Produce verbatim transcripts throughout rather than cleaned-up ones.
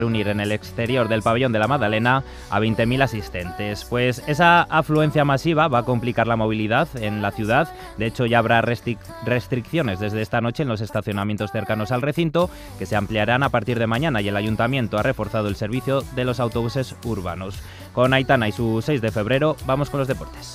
reunir en el exterior del pabellón de la Madalena a veinte mil asistentes. Pues esa afluencia masiva va a complicar la movilidad en la ciudad. De hecho, ya habrá restric- restricciones desde esta noche en los estacionamientos cercanos al recinto, que se ampliarán a partir de mañana, y el Ayuntamiento ha reforzado el servicio de los autobuses urbanos. Con Aitana y su seis de febrero, vamos con los deportes.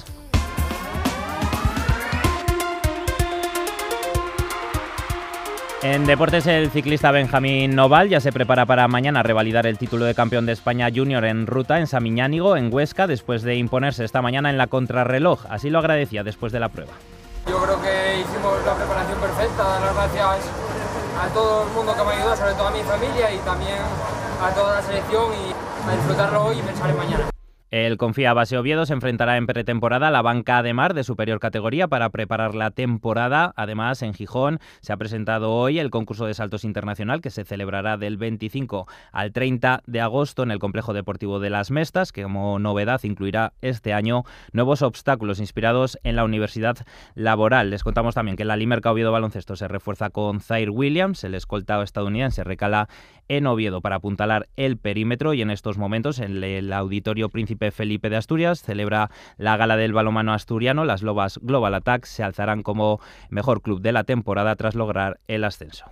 En deportes, el ciclista Benjamín Noval ya se prepara para mañana revalidar el título de campeón de España junior en ruta en Samiñánigo, en Huesca, después de imponerse esta mañana en la contrarreloj. Así lo agradecía después de la prueba. Yo creo que hicimos la preparación perfecta, dar las gracias a todo el mundo que me ayudó, sobre todo a mi familia y también a toda la selección, y a disfrutarlo hoy y pensar en mañana. El Confía Base Oviedo se enfrentará en pretemporada a la Banca Ademar de superior categoría para preparar la temporada. Además, en Gijón se ha presentado hoy el concurso de saltos internacional, que se celebrará del veinticinco al treinta de agosto en el complejo deportivo de Las Mestas, que como novedad incluirá este año nuevos obstáculos inspirados en la Universidad Laboral. Les contamos también que la Limerca Oviedo Baloncesto se refuerza con Zaire Williams. El escolta estadounidense recala en Oviedo para apuntalar el perímetro, y en estos momentos en el Auditorio Príncipe Felipe de Asturias celebra la gala del balonmano asturiano. Las Lobas Global Attack se alzarán como mejor club de la temporada tras lograr el ascenso.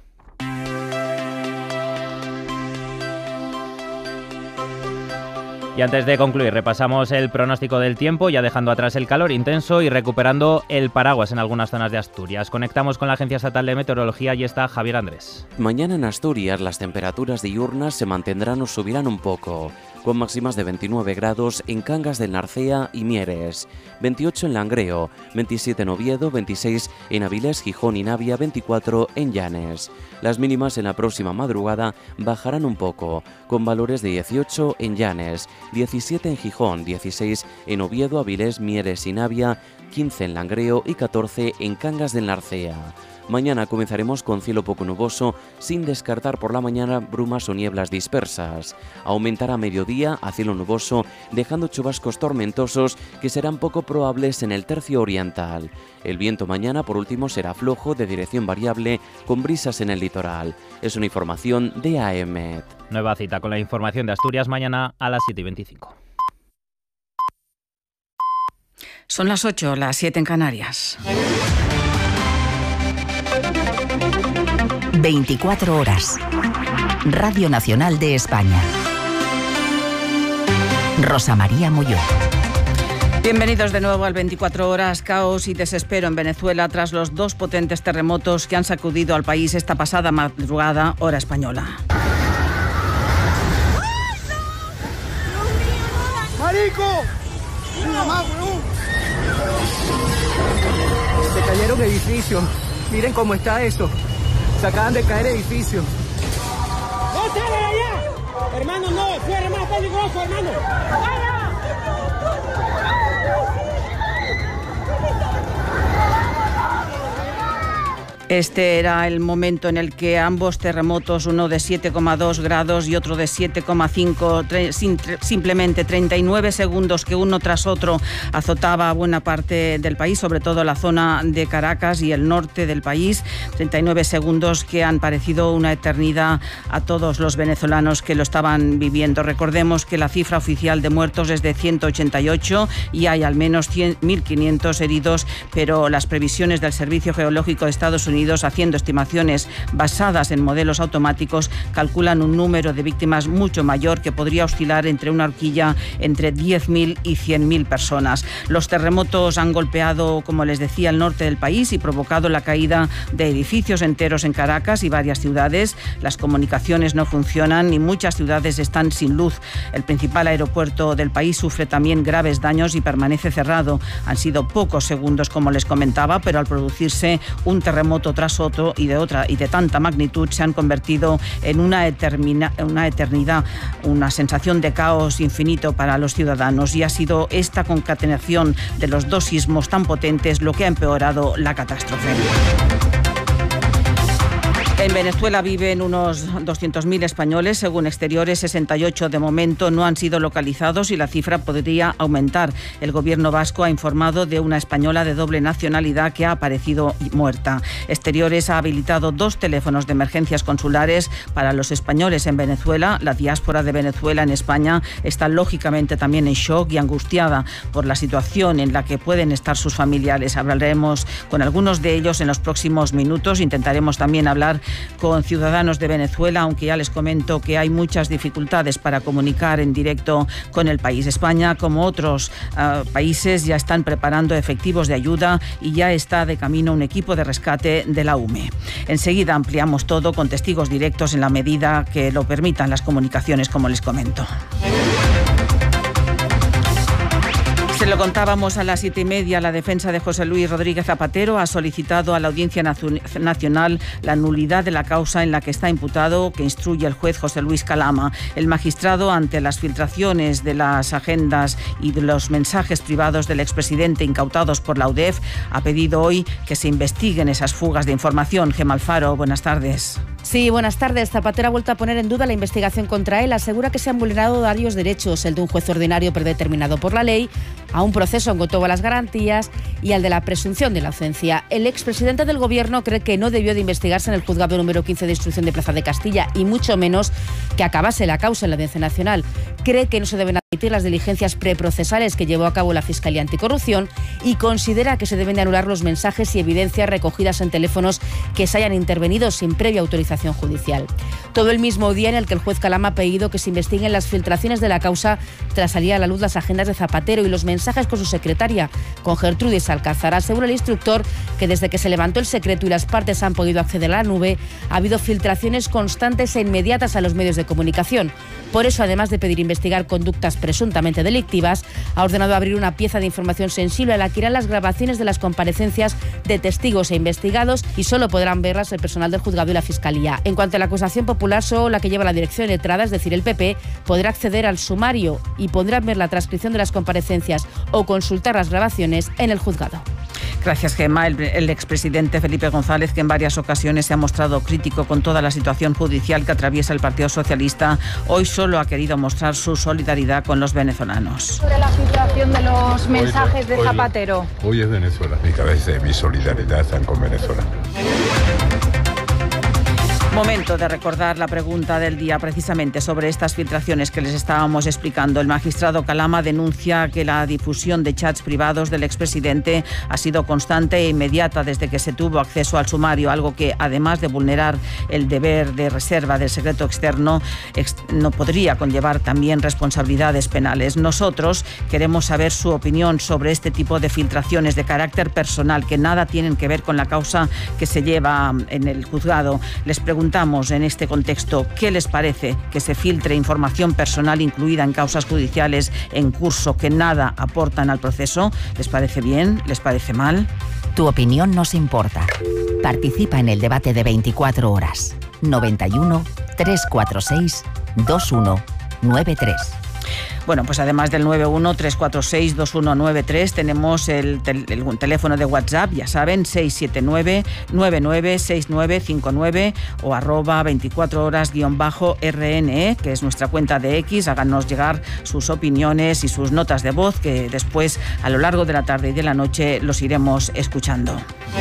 Y antes de concluir, repasamos el pronóstico del tiempo, ya dejando atrás el calor intenso y recuperando el paraguas en algunas zonas de Asturias. Conectamos con la Agencia Estatal de Meteorología y está Javier Andrés. Mañana en Asturias las temperaturas diurnas se mantendrán o subirán un poco, con máximas de veintinueve grados en Cangas del Narcea y Mieres, veintiocho en Langreo, veintisiete en Oviedo, veintiséis en Avilés, Gijón y Navia, veinticuatro en Llanes. Las mínimas en la próxima madrugada bajarán un poco, con valores de dieciocho en Llanes, diecisiete en Gijón, dieciséis en Oviedo, Avilés, Mieres y Navia, quince en Langreo y catorce en Cangas del Narcea. Mañana comenzaremos con cielo poco nuboso, sin descartar por la mañana brumas o nieblas dispersas. Aumentará a mediodía a cielo nuboso, dejando chubascos tormentosos que serán poco probables en el tercio oriental. El viento mañana, por último, será flojo, de dirección variable, con brisas en el litoral. Es una información de A E M E T. Nueva cita con la información de Asturias mañana a las siete y veinticinco. Son las ocho, las siete en Canarias. veinticuatro horas. Radio Nacional de España. Rosa María Molló. Bienvenidos de nuevo al veinticuatro horas. Caos y desespero en Venezuela tras los dos potentes terremotos que han sacudido al país esta pasada madrugada, hora española. ¡Marico! Se cayeron edificios. Miren cómo está eso. Se acaban de caer edificios. ¡No salen allá! Hermano, no, cierre más peligroso, hermano. Este era el momento en el que ambos terremotos, uno de siete coma dos grados y otro de siete coma cinco, simplemente treinta y nueve segundos que uno tras otro azotaba a buena parte del país, sobre todo la zona de Caracas y el norte del país. treinta y nueve segundos que han parecido una eternidad a todos los venezolanos que lo estaban viviendo. Recordemos que la cifra oficial de muertos es de ciento ochenta y ocho y hay al menos mil quinientos heridos, pero las previsiones del Servicio Geológico de Estados Unidos, haciendo estimaciones basadas en modelos automáticos, calculan un número de víctimas mucho mayor, que podría oscilar entre una horquilla entre diez mil y cien mil personas. Los terremotos han golpeado, como les decía, el norte del país y provocado la caída de edificios enteros en Caracas y varias ciudades. Las comunicaciones no funcionan y muchas ciudades están sin luz. El principal aeropuerto del país sufre también graves daños y permanece cerrado. Han sido pocos segundos, como les comentaba, pero al producirse un terremoto tras otro y de otra y de tanta magnitud, se han convertido en una, etermina, una eternidad, una sensación de caos infinito para los ciudadanos, y ha sido esta concatenación de los dos sismos tan potentes lo que ha empeorado la catástrofe. En Venezuela viven unos doscientos mil españoles, según Exteriores, sesenta y ocho de momento no han sido localizados y la cifra podría aumentar. El gobierno vasco ha informado de una española de doble nacionalidad que ha aparecido muerta. Exteriores ha habilitado dos teléfonos de emergencias consulares para los españoles en Venezuela. La diáspora de Venezuela en España está lógicamente también en shock y angustiada por la situación en la que pueden estar sus familiares. Hablaremos con algunos de ellos en los próximos minutos. Intentaremos también hablar con ciudadanos de Venezuela, aunque ya les comento que hay muchas dificultades para comunicar en directo con el país. España, como otros uh, países, ya están preparando efectivos de ayuda y ya está de camino un equipo de rescate de la U M E. Enseguida ampliamos todo con testigos directos en la medida que lo permitan las comunicaciones, como les comento. Se lo contábamos a las siete y media. La defensa de José Luis Rodríguez Zapatero ha solicitado a la Audiencia Nacional la nulidad de la causa en la que está imputado, que instruye el juez José Luis Calama. El magistrado, ante las filtraciones de las agendas y de los mensajes privados del expresidente incautados por la U D E F, ha pedido hoy que se investiguen esas fugas de información. Gemma Alfaro, buenas tardes. Sí, buenas tardes. Zapatero ha vuelto a poner en duda la investigación contra él. Asegura que se han vulnerado varios derechos, el de un juez ordinario predeterminado por la ley, a un proceso con todas las garantías y al de la presunción de inocencia. El expresidente del Gobierno cree que no debió de investigarse en el juzgado número quince de instrucción de Plaza de Castilla y mucho menos que acabase la causa en la Audiencia Nacional. Cree que no se deben admitir las diligencias preprocesales que llevó a cabo la Fiscalía Anticorrupción y considera que se deben de anular los mensajes y evidencias recogidas en teléfonos que se hayan intervenido sin previa autorización judicial. Todo el mismo día en el que el juez Calama ha pedido que se investiguen las filtraciones de la causa tras salir a la luz las agendas de Zapatero y los mensajes con su secretaria, con Gertrudis Alcázar. Asegura el instructor que desde que se levantó el secreto y las partes han podido acceder a la nube, ha habido filtraciones constantes e inmediatas a los medios de comunicación. Por eso, además de pedir investigar conductas presuntamente delictivas, ha ordenado abrir una pieza de información sensible a la que irán las grabaciones de las comparecencias de testigos e investigados y solo podrán verlas el personal del juzgado y la Fiscalía. En cuanto a la acusación popular, solo la que lleva la dirección letrada, es decir, el P P, podrá acceder al sumario y podrán ver la transcripción de las comparecencias o consultar las grabaciones en el juzgado. Gracias, Gemma. El, el expresidente Felipe González, que en varias ocasiones se ha mostrado crítico con toda la situación judicial que atraviesa el Partido Socialista, hoy solo ha querido mostrar su solidaridad con los venezolanos. Sobre la filtración de los mensajes hoy, de Zapatero. Hoy, hoy es Venezuela. Mi cabeza y mi solidaridad están con Venezuela. Momento de recordar la pregunta del día, precisamente sobre estas filtraciones que les estábamos explicando. El magistrado Calama denuncia que la difusión de chats privados del expresidente ha sido constante e inmediata desde que se tuvo acceso al sumario, algo que, además de vulnerar el deber de reserva del secreto externo, ex- no podría conllevar también responsabilidades penales. Nosotros queremos saber su opinión sobre este tipo de filtraciones de carácter personal que nada tienen que ver con la causa que se lleva en el juzgado. Les preguntamos Preguntamos en este contexto qué les parece que se filtre información personal incluida en causas judiciales en curso que nada aportan al proceso. ¿Les parece bien? ¿Les parece mal? Tu opinión nos importa. Participa en el debate de veinticuatro horas. noventa y uno, trescientos cuarenta y seis, veintiuno noventa y tres. Bueno, pues además del nueve uno, tres cuatro seis, dos uno nueve tres, tenemos el, tel- el teléfono de WhatsApp, ya saben, seis siete nueve, nueve nueve seis nueve cinco nueve o arroba veinticuatro horas guión bajo R N E, que es nuestra cuenta de X. Háganos llegar sus opiniones y sus notas de voz, que después, a lo largo de la tarde y de la noche, los iremos escuchando.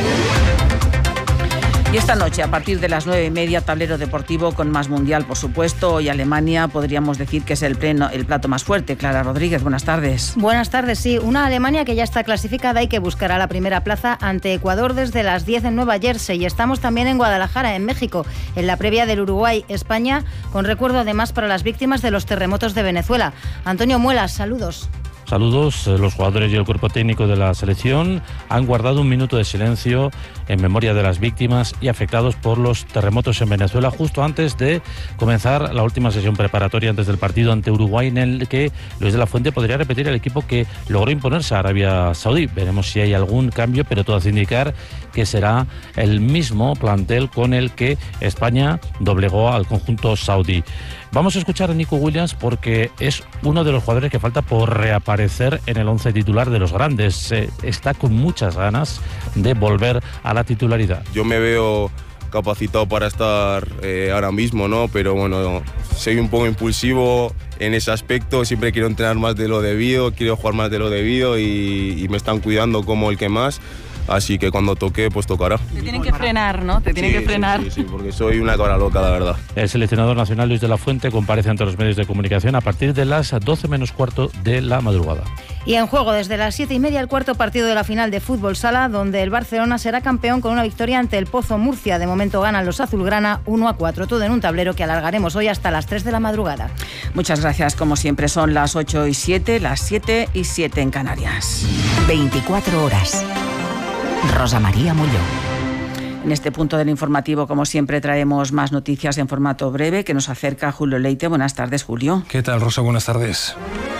Y esta noche, a partir de las nueve y media, tablero deportivo con más mundial, por supuesto. Hoy Alemania podríamos decir que es el, pleno, el plato más fuerte. Clara Rodríguez, buenas tardes. Buenas tardes, sí. Una Alemania que ya está clasificada y que buscará la primera plaza ante Ecuador desde las diez en Nueva Jersey. Y estamos también en Guadalajara, en México, en la previa del Uruguay-España, con recuerdo además para las víctimas de los terremotos de Venezuela. Antonio Muelas, saludos. Saludos. Los jugadores y el cuerpo técnico de la selección han guardado un minuto de silencio en memoria de las víctimas y afectados por los terremotos en Venezuela, justo antes de comenzar la última sesión preparatoria antes del partido ante Uruguay, en el que Luis de la Fuente podría repetir el equipo que logró imponerse a Arabia Saudí. Veremos si hay algún cambio, pero todo hace indicar que será el mismo plantel con el que España doblegó al conjunto saudí. Vamos a escuchar a Nico Williams porque es uno de los jugadores que falta por reaparecer en el once titular de los grandes. Eh, está con muchas ganas de volver a la titularidad. Yo me veo capacitado para estar eh, ahora mismo, ¿no? Pero bueno, soy un poco impulsivo en ese aspecto, siempre quiero entrenar más de lo debido, quiero jugar más de lo debido y, y me están cuidando como el que más. Así que cuando toque, pues tocará. Te tienen que frenar, ¿no? Te tienen sí, que frenar. Sí, sí, sí, porque soy una cabra loca, la verdad. El seleccionador nacional Luis de la Fuente comparece ante los medios de comunicación a partir de las doce menos cuarto de la madrugada. Y en juego desde las siete y media el cuarto partido de la final de fútbol sala, donde el Barcelona será campeón con una victoria ante el Pozo Murcia. De momento ganan los azulgrana uno a cuatro. Todo en un tablero que alargaremos hoy hasta las tres de la madrugada. Muchas gracias, como siempre. Son las ocho y siete, las siete y siete en Canarias. veinticuatro horas. Rosa María Mulló. En este punto del informativo, como siempre, traemos más noticias en formato breve que nos acerca Julio Leite. Buenas tardes, Julio. ¿Qué tal, Rosa? Buenas tardes.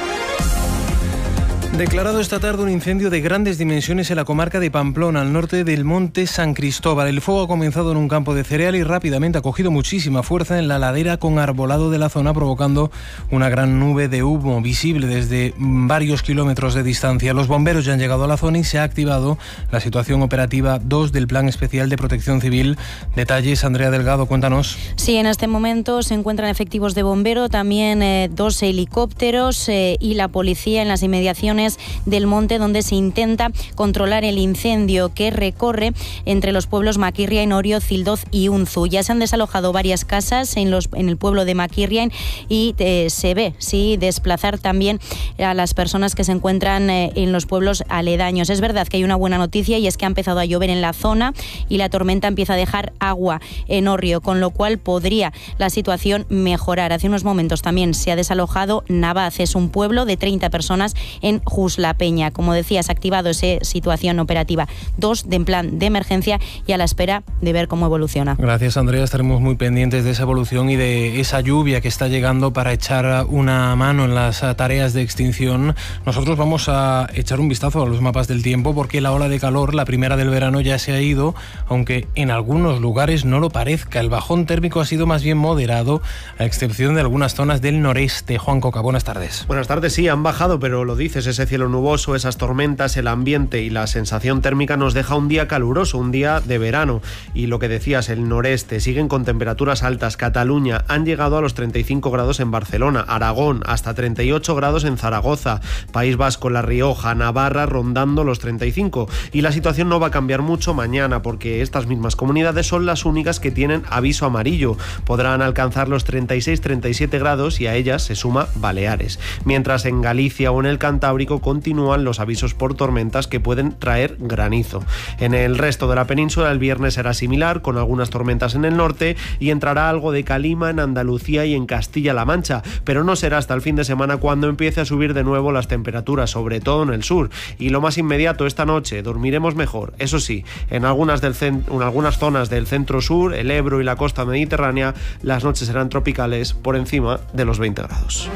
Declarado esta tarde un incendio de grandes dimensiones en la comarca de Pamplona, al norte del monte San Cristóbal. El fuego ha comenzado en un campo de cereal y rápidamente ha cogido muchísima fuerza en la ladera con arbolado de la zona, provocando una gran nube de humo visible desde varios kilómetros de distancia. Los bomberos ya han llegado a la zona y se ha activado la situación operativa dos del Plan Especial de Protección Civil. Detalles, Andrea Delgado, cuéntanos. Sí, en este momento se encuentran efectivos de bombero, también eh, dos helicópteros eh, y la policía en las inmediaciones del monte, donde se intenta controlar el incendio que recorre entre los pueblos Maquirriain, Orio, Cildoz y Unzu. Ya se han desalojado varias casas en, los, en el pueblo de Maquirriain y eh, se ve sí desplazar también a las personas que se encuentran eh, en los pueblos aledaños. Es verdad que hay una buena noticia y es que ha empezado a llover en la zona y la tormenta empieza a dejar agua en Orio, con lo cual podría la situación mejorar. Hace unos momentos también se ha desalojado Navaz, es un pueblo de treinta personas en Jusla Peña. Como decías, activado esa situación operativa dos de en plan de emergencia y a la espera de ver cómo evoluciona. Gracias, Andrea. Estaremos muy pendientes de esa evolución y de esa lluvia que está llegando para echar una mano en las tareas de extinción. Nosotros vamos a echar un vistazo a los mapas del tiempo porque la ola de calor, la primera del verano, ya se ha ido, aunque en algunos lugares no lo parezca. El bajón térmico ha sido más bien moderado, a excepción de algunas zonas del noreste. Juan Coca, buenas tardes. Buenas tardes, sí, han bajado, pero lo dices, ese cielo nuboso, esas tormentas, el ambiente y la sensación térmica nos deja un día caluroso, un día de verano. Y lo que decías, el noreste, siguen con temperaturas altas. Cataluña han llegado a los treinta y cinco grados en Barcelona, Aragón hasta treinta y ocho grados en Zaragoza, País Vasco, La Rioja, Navarra rondando los treinta y cinco. Y la situación no va a cambiar mucho mañana porque estas mismas comunidades son las únicas que tienen aviso amarillo. Podrán alcanzar los treinta y seis treinta y siete grados y a ellas se suma Baleares. Mientras en Galicia o en el Cantábrico continúan los avisos por tormentas que pueden traer granizo. En el resto de la península el viernes será similar, con algunas tormentas en el norte y entrará algo de calima en Andalucía y en Castilla-La Mancha, pero no será hasta el fin de semana cuando empiece a subir de nuevo las temperaturas, sobre todo en el sur. Y lo más inmediato, esta noche dormiremos mejor. Eso sí, en algunas, del cent- en algunas zonas del centro-sur, el Ebro y la costa mediterránea, las noches serán tropicales por encima de los veinte grados.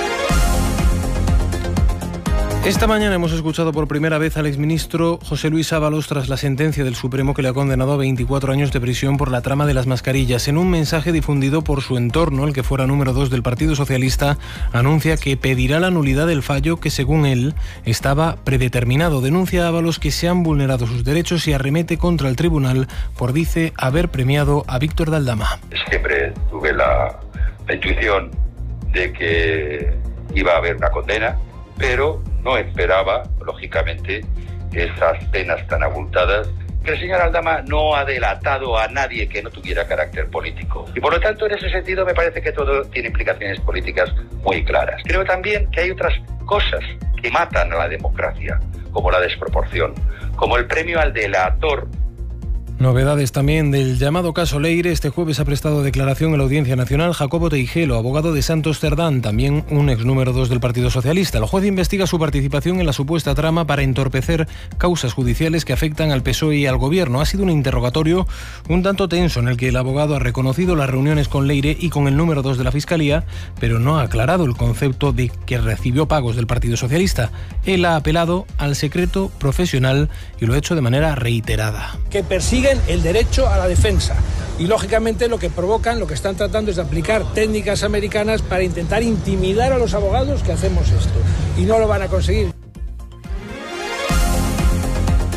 Esta mañana hemos escuchado por primera vez al exministro José Luis Ábalos tras la sentencia del Supremo que le ha condenado a veinticuatro años de prisión por la trama de las mascarillas. En un mensaje difundido por su entorno, el que fuera número dos del Partido Socialista, anuncia que pedirá la nulidad del fallo que, según él, estaba predeterminado. Denuncia a Ábalos que se han vulnerado sus derechos y arremete contra el tribunal por, dice, haber premiado a Víctor de Aldama. Siempre tuve la, la intuición de que iba a haber una condena, pero no esperaba, lógicamente, esas penas tan abultadas, que el señor Aldama no ha delatado a nadie que no tuviera carácter político. Y por lo tanto, en ese sentido, me parece que todo tiene implicaciones políticas muy claras. Creo también que hay otras cosas que matan a la democracia, como la desproporción, como el premio al delator. Novedades también del llamado caso Leire. Este jueves ha prestado declaración en la Audiencia Nacional Jacobo Teijelo, abogado de Santos Cerdán, también un ex número dos del Partido Socialista. El juez investiga su participación en la supuesta trama para entorpecer causas judiciales que afectan al P S O E y al Gobierno. Ha sido un interrogatorio un tanto tenso en el que el abogado ha reconocido las reuniones con Leire y con el número dos de la Fiscalía, pero no ha aclarado el concepto de que recibió pagos del Partido Socialista. Él ha apelado al secreto profesional y lo ha hecho de manera reiterada. Que persigue el derecho a la defensa y lógicamente lo que provocan, lo que están tratando es de aplicar técnicas americanas para intentar intimidar a los abogados que hacemos esto y no lo van a conseguir.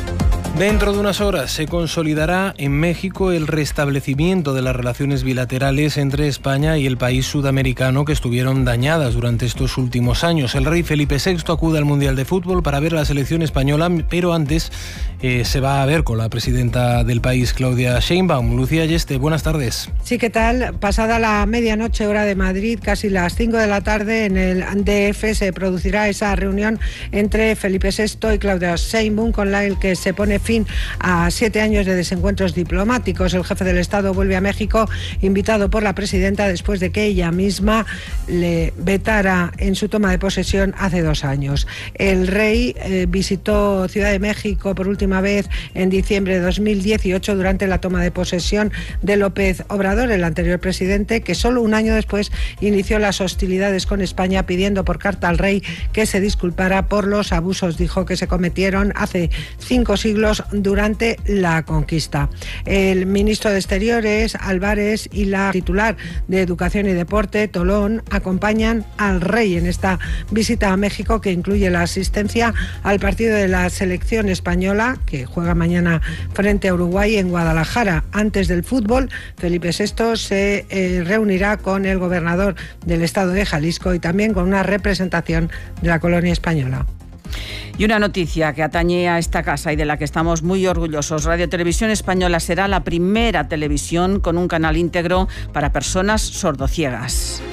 Dentro de unas horas se consolidará en México el restablecimiento de las relaciones bilaterales entre España y el país sudamericano que estuvieron dañadas durante estos últimos años. El rey Felipe sexto acude al Mundial de Fútbol para ver a la selección española, pero antes eh, se va a ver con la presidenta del país, Claudia Sheinbaum. Lucía Yeste, buenas tardes. Sí, ¿qué tal? Pasada la medianoche hora de Madrid, casi las cinco de la tarde, en el D F se producirá esa reunión entre Felipe sexto y Claudia Sheinbaum, con la que se pone fin a siete años de desencuentros diplomáticos. El jefe del Estado vuelve a México, invitado por la presidenta después de que ella misma le vetara en su toma de posesión hace dos años. El rey eh, visitó Ciudad de México por última vez en diciembre de dos mil dieciocho durante la toma de posesión de López Obrador, el anterior presidente, que solo un año después inició las hostilidades con España, pidiendo por carta al rey que se disculpara por los abusos, dijo, que se cometieron hace cinco siglos durante la conquista. El ministro de Exteriores, Álvarez, y la titular de Educación y Deporte, Tolón, acompañan al rey en esta visita a México, que incluye la asistencia al partido de la selección española, que juega mañana frente a Uruguay en Guadalajara. Antes del fútbol, Felipe sexto se eh, reunirá con el gobernador del estado de Jalisco y también con una representación de la colonia española. Y una noticia que atañe a esta casa y de la que estamos muy orgullosos. Radio Televisión Española será la primera televisión con un canal íntegro para personas sordociegas.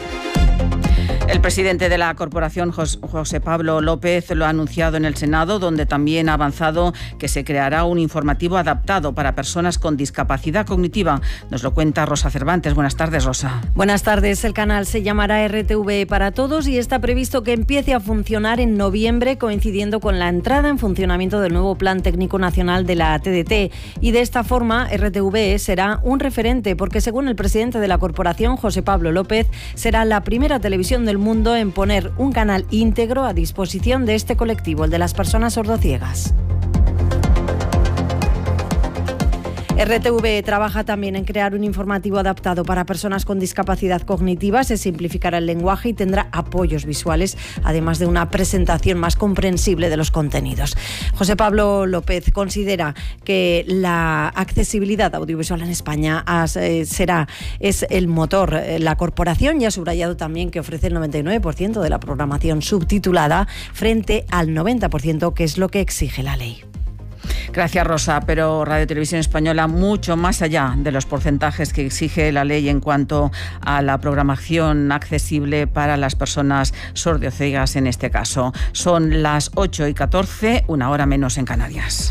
El presidente de la corporación, José Pablo López, lo ha anunciado en el Senado, donde también ha avanzado que se creará un informativo adaptado para personas con discapacidad cognitiva. Nos lo cuenta Rosa Cervantes. Buenas tardes, Rosa. Buenas tardes. El canal se llamará R T V para Todos y está previsto que empiece a funcionar en noviembre, coincidiendo con la entrada en funcionamiento del nuevo Plan Técnico Nacional de la T D T. Y de esta forma, R T V será un referente, porque según el presidente de la corporación, José Pablo López, será la primera televisión del mundo en poner un canal íntegro a disposición de este colectivo, el de las personas sordociegas. R T V trabaja también en crear un informativo adaptado para personas con discapacidad cognitiva. Se simplificará el lenguaje y tendrá apoyos visuales, además de una presentación más comprensible de los contenidos. José Pablo López considera que la accesibilidad audiovisual en España será, es el motor. La corporación ya ha subrayado también que ofrece el noventa y nueve por ciento de la programación subtitulada frente al noventa por ciento, que es lo que exige la ley. Gracias, Rosa, pero Radio Televisión Española, mucho más allá de los porcentajes que exige la ley en cuanto a la programación accesible para las personas sordociegas en este caso. Son las ocho y catorce, una hora menos en Canarias.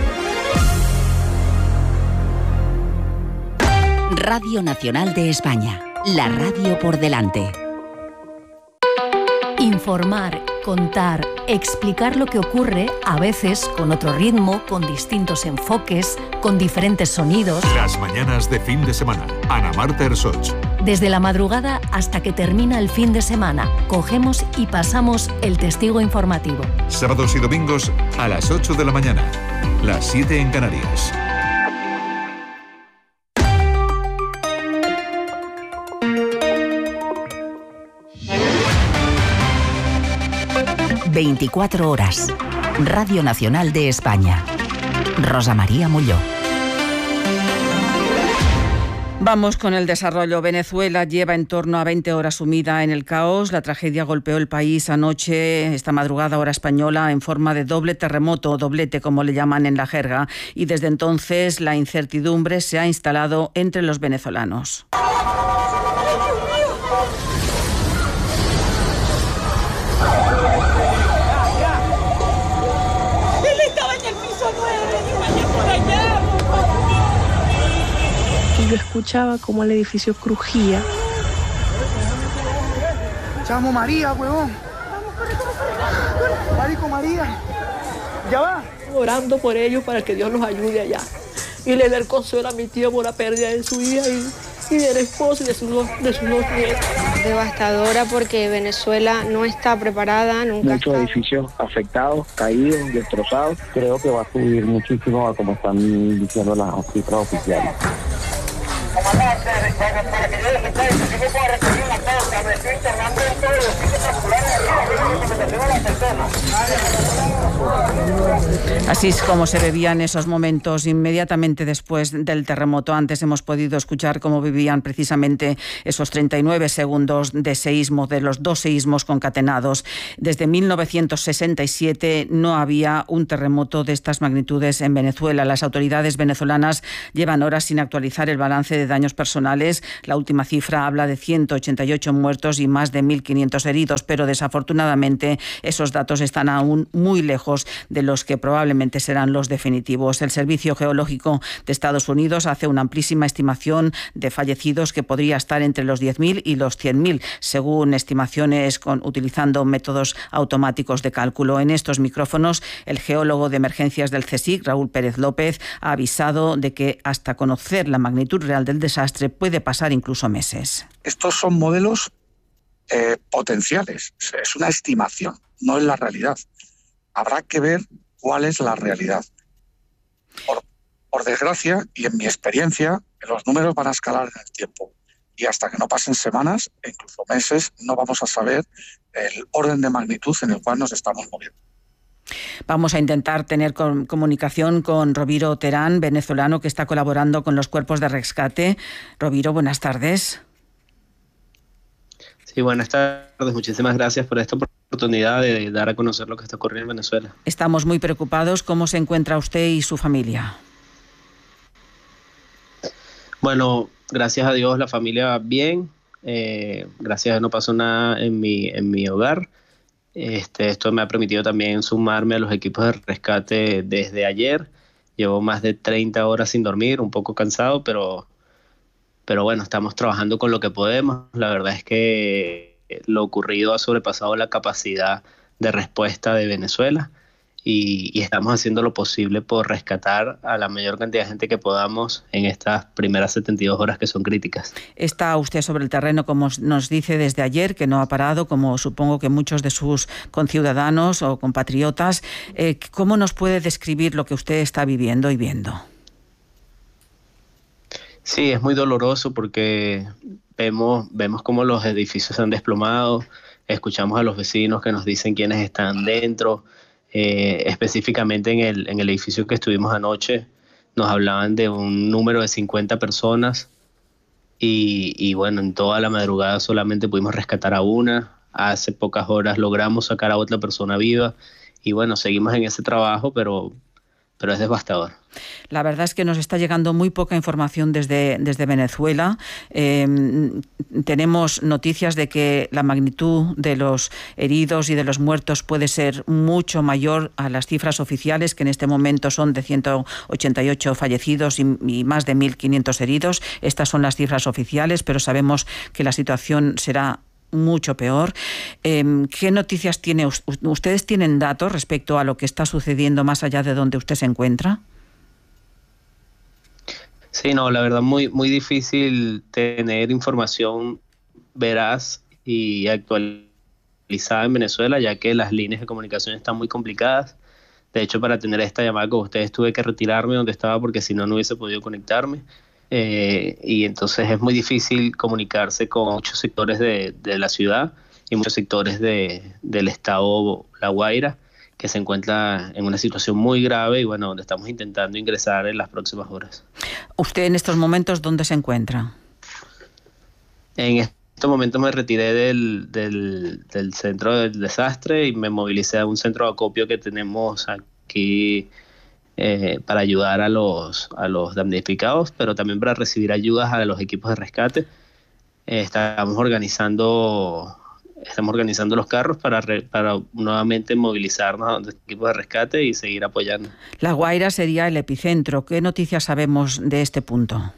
Radio Nacional de España, la radio por delante. Informar, contar, explicar lo que ocurre, a veces con otro ritmo, con distintos enfoques, con diferentes sonidos. Las mañanas de fin de semana. Ana Marta Ersoch. Desde la madrugada hasta que termina el fin de semana, cogemos y pasamos el testigo informativo. Sábados y domingos a las ocho de la mañana, las siete en Canarias. veinticuatro horas. Radio Nacional de España. Rosa María Molló. Vamos con el desarrollo. Venezuela lleva en torno a veinte horas sumida en el caos. La tragedia golpeó el país anoche, esta madrugada hora española, en forma de doble terremoto, doblete como le llaman en la jerga, y desde entonces la incertidumbre se ha instalado entre los venezolanos. Yo escuchaba cómo el edificio crujía. Chamo María, huevón. Marico María. Ya va. Orando por ellos para que Dios los ayude allá. Y le dé el consuelo a mi tío por la pérdida de su hija y, y del esposo y de sus dos, de sus dos nietos. Devastadora porque Venezuela no está preparada, nunca Muchos está. edificios afectados, caídos, destrozados. Creo que va a subir muchísimo a como están diciendo las cifras oficiales. Comandante, para que yo les recuerde, si me puedo referir una cosa, me estoy internando en todos los sitios particulares de la recomendación a las personas. Así es como se vivía en esos momentos inmediatamente después del terremoto. Antes hemos podido escuchar cómo vivían precisamente esos treinta y nueve segundos de seísmo, de los dos seísmos concatenados. Desde mil novecientos sesenta y siete no había un terremoto de estas magnitudes en Venezuela. Las autoridades venezolanas llevan horas sin actualizar el balance de daños personales. La última cifra habla de ciento ochenta y ocho muertos y más de mil quinientos heridos, pero desafortunadamente esos datos están aún muy lejos de los que probablemente serán los definitivos. El Servicio Geológico de Estados Unidos hace una amplísima estimación de fallecidos que podría estar entre los diez mil y los cien mil, según estimaciones con, utilizando métodos automáticos de cálculo. En estos micrófonos, el geólogo de emergencias del CSIC, Raúl Pérez López, ha avisado de que hasta conocer la magnitud real del desastre puede pasar incluso meses. Estos son modelos eh, potenciales, es una estimación, no es la realidad. Habrá que ver cuál es la realidad. Por, por desgracia, y en mi experiencia, los números van a escalar en el tiempo. Y hasta que no pasen semanas, e incluso meses, no vamos a saber el orden de magnitud en el cual nos estamos moviendo. Vamos a intentar tener con, comunicación con Roviro Terán, venezolano, que está colaborando con los cuerpos de rescate. Roviro, buenas tardes. Sí, buenas tardes. Muchísimas gracias por esta oportunidad de dar a conocer lo que está ocurriendo en Venezuela. Estamos muy preocupados. ¿Cómo se encuentra usted y su familia? Bueno, gracias a Dios la familia bien. Eh, gracias a Dios no pasó nada en mi, en mi hogar. Este, esto me ha permitido también sumarme a los equipos de rescate desde ayer. Llevo más de treinta horas sin dormir, un poco cansado, pero... Pero bueno, estamos trabajando con lo que podemos. La verdad es que lo ocurrido ha sobrepasado la capacidad de respuesta de Venezuela y, y estamos haciendo lo posible por rescatar a la mayor cantidad de gente que podamos en estas primeras setenta y dos horas que son críticas. Está usted sobre el terreno, como nos dice desde ayer, que no ha parado, como supongo que muchos de sus conciudadanos o compatriotas. Eh, ¿Cómo nos puede describir lo que usted está viviendo y viendo? Sí, es muy doloroso porque vemos, vemos cómo los edificios se han desplomado, escuchamos a los vecinos que nos dicen quiénes están dentro, eh, específicamente en el, en el edificio que estuvimos anoche, nos hablaban de un número de cincuenta personas y, y bueno, en toda la madrugada solamente pudimos rescatar a una, hace pocas horas logramos sacar a otra persona viva y bueno, seguimos en ese trabajo, pero... pero es devastador. La verdad es que nos está llegando muy poca información desde, desde Venezuela. Eh, tenemos noticias de que la magnitud de los heridos y de los muertos puede ser mucho mayor a las cifras oficiales, que en este momento son de ciento ochenta y ocho fallecidos y, y más de mil quinientos heridos. Estas son las cifras oficiales, pero sabemos que la situación será mucho peor. Eh, ¿Qué noticias tiene? ¿Ustedes tienen datos respecto a lo que está sucediendo más allá de donde usted se encuentra? Sí, no, la verdad muy, muy difícil tener información veraz y actualizada en Venezuela, ya que las líneas de comunicación están muy complicadas. De hecho, para tener esta llamada con ustedes tuve que retirarme donde estaba porque si no, no hubiese podido conectarme. Eh, y entonces es muy difícil comunicarse con muchos sectores de, de la ciudad y muchos sectores de, del estado La Guaira, que se encuentra en una situación muy grave y bueno, donde estamos intentando ingresar en las próximas horas. ¿Usted en estos momentos dónde se encuentra? En estos momentos me retiré del, del, del centro del desastre y me movilicé a un centro de acopio que tenemos aquí eh, para ayudar a los, a los damnificados, pero también para recibir ayudas a los equipos de rescate. Eh, estamos organizando... Estamos organizando los carros para, re, para nuevamente movilizarnos a los equipos de rescate y seguir apoyando. La Guaira sería el epicentro. ¿Qué noticias sabemos de este punto?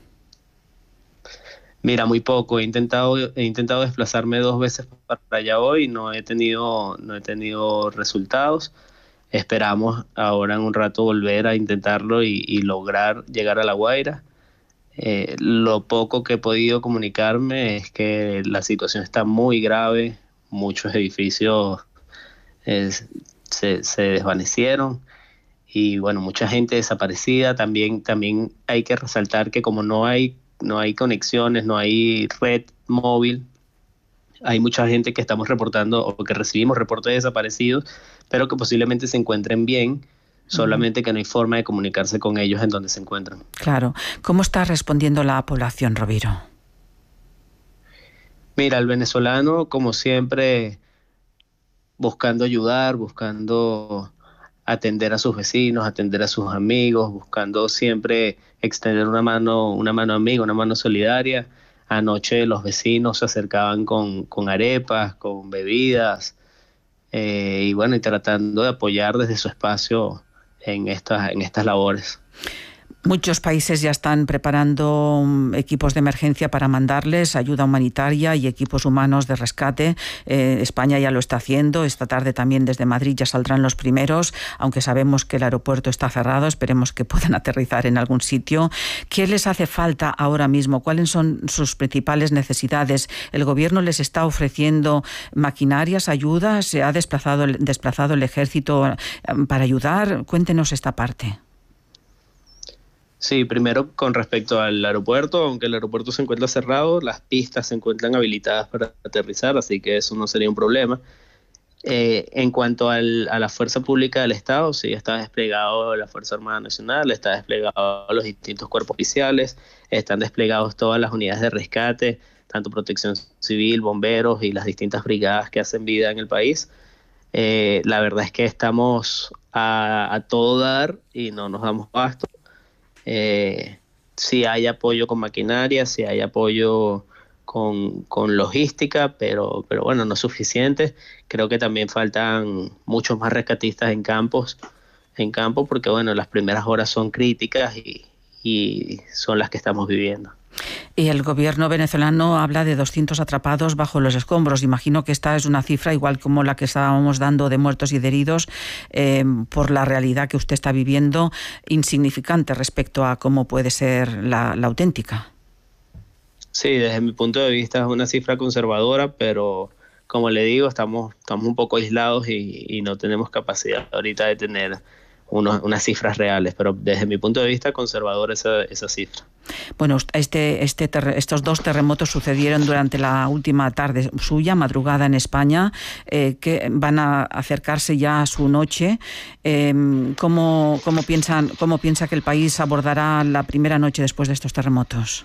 Mira, muy poco. He intentado, he intentado desplazarme dos veces para allá hoy y no he tenido, no he tenido resultados. Esperamos ahora en un rato volver a intentarlo y, y lograr llegar a La Guaira. Eh, lo poco que he podido comunicarme es que la situación está muy grave. Muchos edificios eh, se, se desvanecieron y bueno, mucha gente desaparecida. También, también hay que resaltar que como no hay, no hay conexiones, no hay red móvil, hay mucha gente que estamos reportando o que recibimos reportes de desaparecidos, pero que posiblemente se encuentren bien. solamente que no hay forma de comunicarse con ellos en donde se encuentran. Claro. ¿Cómo está respondiendo la población, Rovira? Mira, el venezolano, como siempre, buscando ayudar, buscando atender a sus vecinos, atender a sus amigos, buscando siempre extender una mano, una mano amiga, una mano solidaria. Anoche los vecinos se acercaban con, con arepas, con bebidas, eh, y bueno, y tratando de apoyar desde su espacio en estas, en estas labores. Muchos países ya están preparando equipos de emergencia para mandarles ayuda humanitaria y equipos humanos de rescate. Eh, España ya lo está haciendo. Esta tarde también desde Madrid ya saldrán los primeros, aunque sabemos que el aeropuerto está cerrado. Esperemos que puedan aterrizar en algún sitio. ¿Qué les hace falta ahora mismo? ¿Cuáles son sus principales necesidades? ¿El gobierno les está ofreciendo maquinarias, ayudas? ¿Se ha desplazado, desplazado el ejército para ayudar? Cuéntenos esta parte. Sí, primero con respecto al aeropuerto, aunque el aeropuerto se encuentra cerrado, las pistas se encuentran habilitadas para aterrizar, así que eso no sería un problema. Eh, en cuanto al, a la fuerza pública del Estado, sí, está desplegado la Fuerza Armada Nacional, está desplegado los distintos cuerpos oficiales, están desplegados todas las unidades de rescate, tanto Protección Civil, bomberos y las distintas brigadas que hacen vida en el país. Eh, la verdad es que estamos a, a todo dar y no nos damos abasto. Eh, sí hay apoyo con maquinaria, sí hay apoyo con, con logística, pero, pero bueno, no es suficiente. Creo que también faltan muchos más rescatistas en campos, en campo, porque bueno, las primeras horas son críticas y, y son las que estamos viviendo. Y el gobierno venezolano habla de doscientos atrapados bajo los escombros. Imagino que esta es una cifra igual como la que estábamos dando de muertos y de heridos, eh, por la realidad que usted está viviendo, insignificante respecto a cómo puede ser la, la auténtica. Sí, desde mi punto de vista es una cifra conservadora, pero como le digo, estamos, estamos un poco aislados y, y no tenemos capacidad ahorita de tener unos, unas cifras reales, pero desde mi punto de vista conservadora esa, esa cifra. Bueno, este, este ter, estos dos terremotos sucedieron durante la última tarde suya, madrugada en España, eh, que van a acercarse ya a su noche. Eh, ¿cómo, cómo, piensan, ¿Cómo piensa que el país abordará la primera noche después de estos terremotos?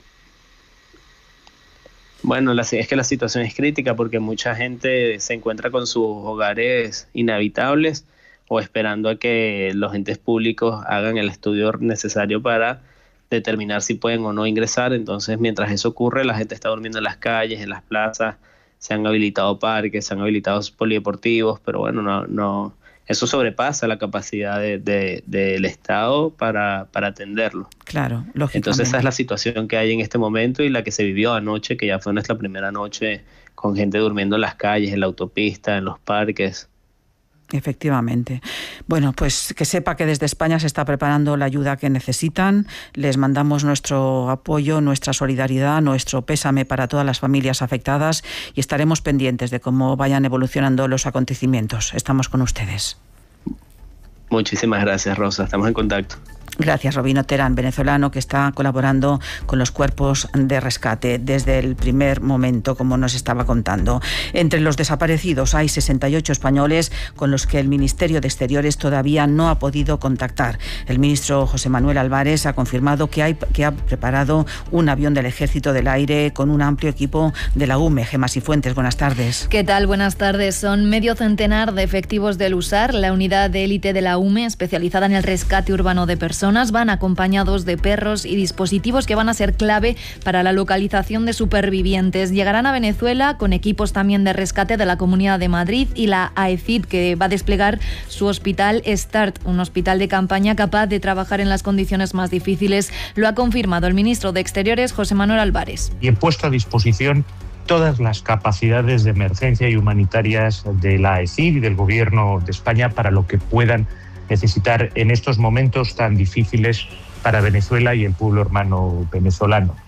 Bueno, la, es que la situación es crítica porque mucha gente se encuentra con sus hogares inhabitables o esperando a que los entes públicos hagan el estudio necesario para determinar si pueden o no ingresar. Entonces, mientras eso ocurre, la gente está durmiendo en las calles, en las plazas, se han habilitado parques, se han habilitado polideportivos, pero bueno, no, no, eso sobrepasa la capacidad de, de, del Estado para, para atenderlo. Claro, lógicamente. Entonces esa es la situación que hay en este momento y la que se vivió anoche, que ya fue nuestra primera noche con gente durmiendo en las calles, en la autopista, en los parques. Efectivamente. Bueno, pues que sepa que desde España se está preparando la ayuda que necesitan. Les mandamos nuestro apoyo, nuestra solidaridad, nuestro pésame para todas las familias afectadas y estaremos pendientes de cómo vayan evolucionando los acontecimientos. Estamos con ustedes. Muchísimas gracias, Rosa. Estamos en contacto. Gracias, Robino Terán, venezolano, que está colaborando con los cuerpos de rescate desde el primer momento, como nos estaba contando. Entre los desaparecidos hay sesenta y ocho españoles con los que el Ministerio de Exteriores todavía no ha podido contactar. El ministro José Manuel Álvarez ha confirmado que, hay, que ha preparado un avión del Ejército del Aire con un amplio equipo de la U M E. Gemma Cifuentes, buenas tardes. ¿Qué tal? Buenas tardes. Son medio centenar de efectivos del U S A R, la unidad de élite de la U M E, especializada en el rescate urbano de personas. Van acompañados de perros y dispositivos que van a ser clave para la localización de supervivientes. Llegarán a Venezuela con equipos también de rescate de la Comunidad de Madrid y la A E C I D, que va a desplegar su hospital START, un hospital de campaña capaz de trabajar en las condiciones más difíciles. Lo ha confirmado el ministro de Exteriores, José Manuel Álvarez. Y he puesto a disposición todas las capacidades de emergencia y humanitarias de la A E C I D y del Gobierno de España para lo que puedan necesitar en estos momentos tan difíciles para Venezuela y el pueblo hermano venezolano.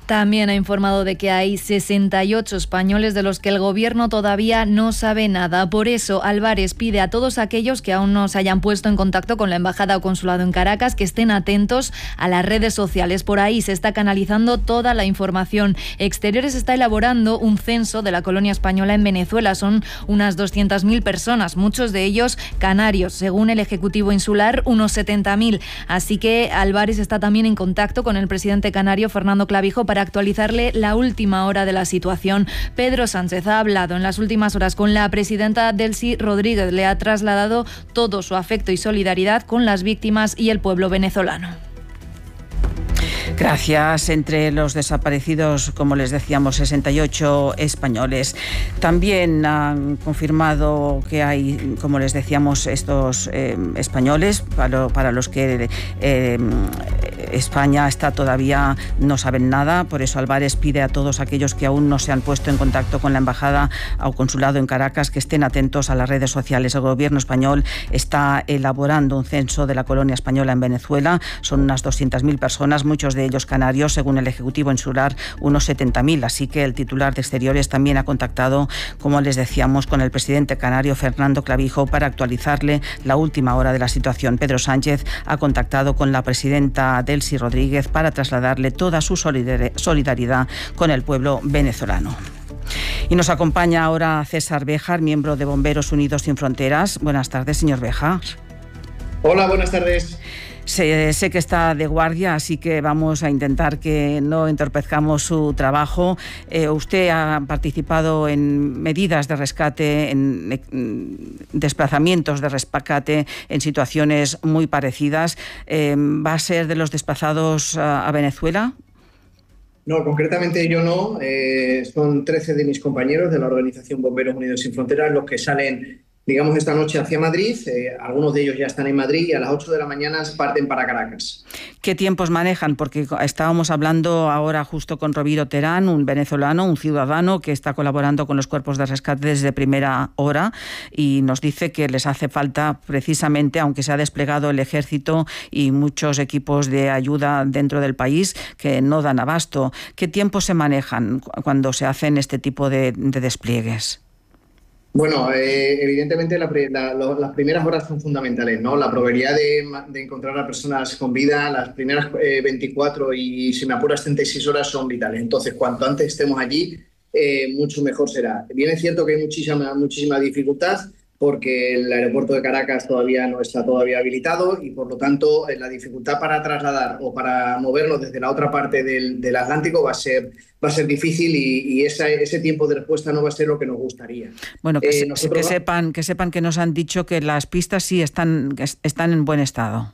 También ha informado de que hay sesenta y ocho españoles de los que el gobierno todavía no sabe nada. Por eso, Álvarez pide a todos aquellos que aún no se hayan puesto en contacto con la embajada o consulado en Caracas que estén atentos a las redes sociales. Por ahí se está canalizando toda la información. Exteriores está elaborando un censo de la colonia española en Venezuela. Son unas doscientas mil personas, muchos de ellos canarios. Según el Ejecutivo Insular, unos setenta mil. Así que Álvarez está también en contacto con el presidente canario Fernando Clavijo para actualizarle la última hora de la situación. Pedro Sánchez ha hablado en las últimas horas con la presidenta Delcy Rodríguez. Le ha trasladado todo su afecto y solidaridad con las víctimas y el pueblo venezolano. Gracias. Entre los desaparecidos, como les decíamos, sesenta y ocho españoles. También han confirmado que hay, como les decíamos, estos eh, españoles para, para los que eh, España está todavía no saben nada. Por eso Álvarez pide a todos aquellos que aún no se han puesto en contacto con la embajada o consulado en Caracas que estén atentos a las redes sociales. El gobierno español está elaborando un censo de la colonia española en Venezuela. Son unas doscientas mil personas, muchos de ellos canarios, según el Ejecutivo Insular, unos setenta mil. Así que el titular de Exteriores también ha contactado, como les decíamos, con el presidente canario Fernando Clavijo para actualizarle la última hora de la situación. Pedro Sánchez ha contactado con la presidenta Delcy Rodríguez para trasladarle toda su solidaridad con el pueblo venezolano. Y nos acompaña ahora César Béjar, miembro de Bomberos Unidos Sin Fronteras. Buenas tardes, señor Béjar. Hola, buenas tardes. Sé, sé que está de guardia, así que vamos a intentar que no entorpezcamos su trabajo. Eh, usted ha participado en medidas de rescate, en, en desplazamientos de rescate en situaciones muy parecidas. Eh, ¿Va a ser de los desplazados a, a Venezuela? No, concretamente yo no. Eh, son trece de mis compañeros de la organización Bomberos Unidos Sin Fronteras los que salen, digamos, esta noche hacia Madrid. Eh, algunos de ellos ya están en Madrid y a las ocho de la mañana parten para Caracas. ¿Qué tiempos manejan? Porque estábamos hablando ahora justo con Roviro Terán, un venezolano, un ciudadano que está colaborando con los cuerpos de rescate desde primera hora y nos dice que les hace falta precisamente, aunque se ha desplegado el ejército y muchos equipos de ayuda dentro del país, que no dan abasto. ¿Qué tiempos se manejan cuando se hacen este tipo de, de despliegues? Bueno, eh, evidentemente la, la, lo, las primeras horas son fundamentales, ¿no? La probabilidad de, de encontrar a personas con vida, las primeras eh, veinticuatro y, si me apuras, treinta y seis horas son vitales. Entonces, cuanto antes estemos allí, eh, mucho mejor será. Bien es cierto que hay muchísima, muchísima dificultad porque el aeropuerto de Caracas todavía no está todavía habilitado y, por lo tanto, la dificultad para trasladar o para movernos desde la otra parte del, del Atlántico va a ser, va a ser difícil y, y esa, ese tiempo de respuesta no va a ser lo que nos gustaría. Bueno, que, eh, se, nosotros... que, sepan, que sepan que nos han dicho que las pistas sí están, están en buen estado.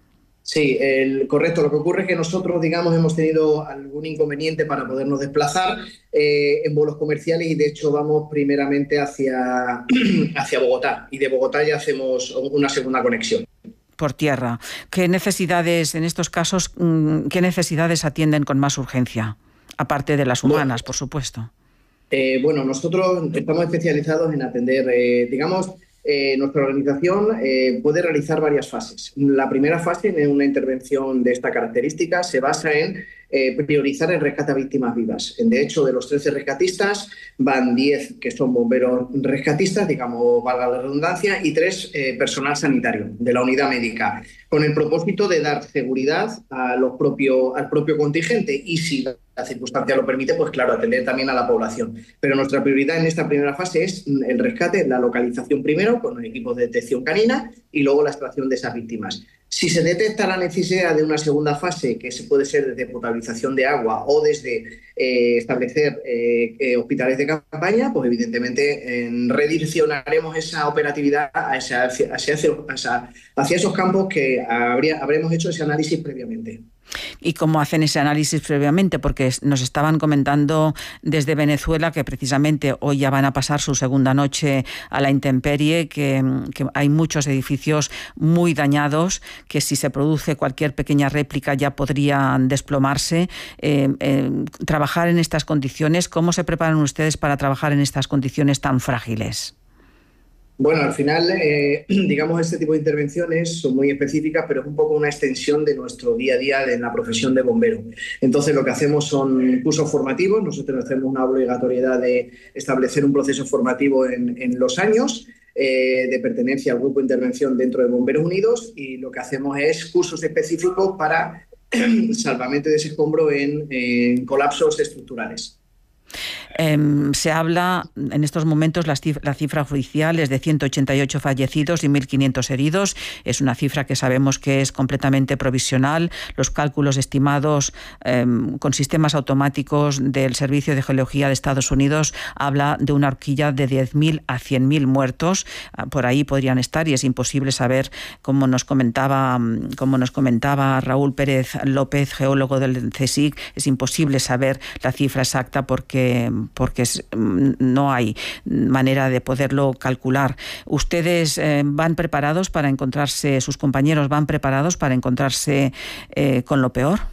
Sí, el, correcto. Lo que ocurre es que nosotros, digamos, hemos tenido algún inconveniente para podernos desplazar eh, en vuelos comerciales y, de hecho, vamos primeramente hacia, hacia Bogotá y de Bogotá ya hacemos una segunda conexión. Por tierra. ¿Qué necesidades, en estos casos, qué necesidades atienden con más urgencia? Aparte de las humanas, bueno, por supuesto. Eh, bueno, nosotros estamos especializados en atender, eh, digamos... Eh, nuestra organización eh, puede realizar varias fases. La primera fase en una intervención de esta característica se basa en eh, priorizar el rescate a víctimas vivas. De hecho, de los trece rescatistas van diez que son bomberos rescatistas, digamos, valga la redundancia, y tres eh, personal sanitario de la unidad médica, con el propósito de dar seguridad a los propio, al propio contingente y, si la circunstancia lo permite, pues claro, atender también a la población. Pero nuestra prioridad en esta primera fase es el rescate, la localización primero con los equipos de detección canina y luego la extracción de esas víctimas. Si se detecta la necesidad de una segunda fase, que se puede ser desde potabilización de agua o desde eh, establecer eh, eh, hospitales de campaña, pues evidentemente eh, redireccionaremos esa operatividad a esa, hacia, hacia, hacia, hacia esos campos que habría, habremos hecho ese análisis previamente. ¿Y cómo hacen ese análisis previamente? Porque nos estaban comentando desde Venezuela que precisamente hoy ya van a pasar su segunda noche a la intemperie, que, que hay muchos edificios muy dañados, que si se produce cualquier pequeña réplica ya podrían desplomarse. Eh, eh, trabajar en estas condiciones, ¿cómo se preparan ustedes para trabajar en estas condiciones tan frágiles? Bueno, al final, eh, digamos, este tipo de intervenciones son muy específicas, pero es un poco una extensión de nuestro día a día en la profesión de bombero. Entonces, lo que hacemos son cursos formativos. Nosotros tenemos una obligatoriedad de establecer un proceso formativo en, en los años eh, de pertenencia al grupo de intervención dentro de Bomberos Unidos, y lo que hacemos es cursos específicos para salvamento de ese escombro en, en colapsos estructurales. Eh, se habla en estos momentos, la cifra, la cifra oficial es de ciento ochenta y ocho fallecidos y mil quinientos heridos. Es una cifra que sabemos que es completamente provisional. Los cálculos estimados eh, con sistemas automáticos del Servicio de Geología de Estados Unidos habla de una horquilla de diez mil a cien mil muertos. Por ahí podrían estar, y es imposible saber, como nos comentaba, como nos comentaba Raúl Pérez López, geólogo del CSIC, es imposible saber la cifra exacta porque porque no hay manera de poderlo calcular. ¿Ustedes eh, van preparados para encontrarse, sus compañeros van preparados para encontrarse eh, con lo peor?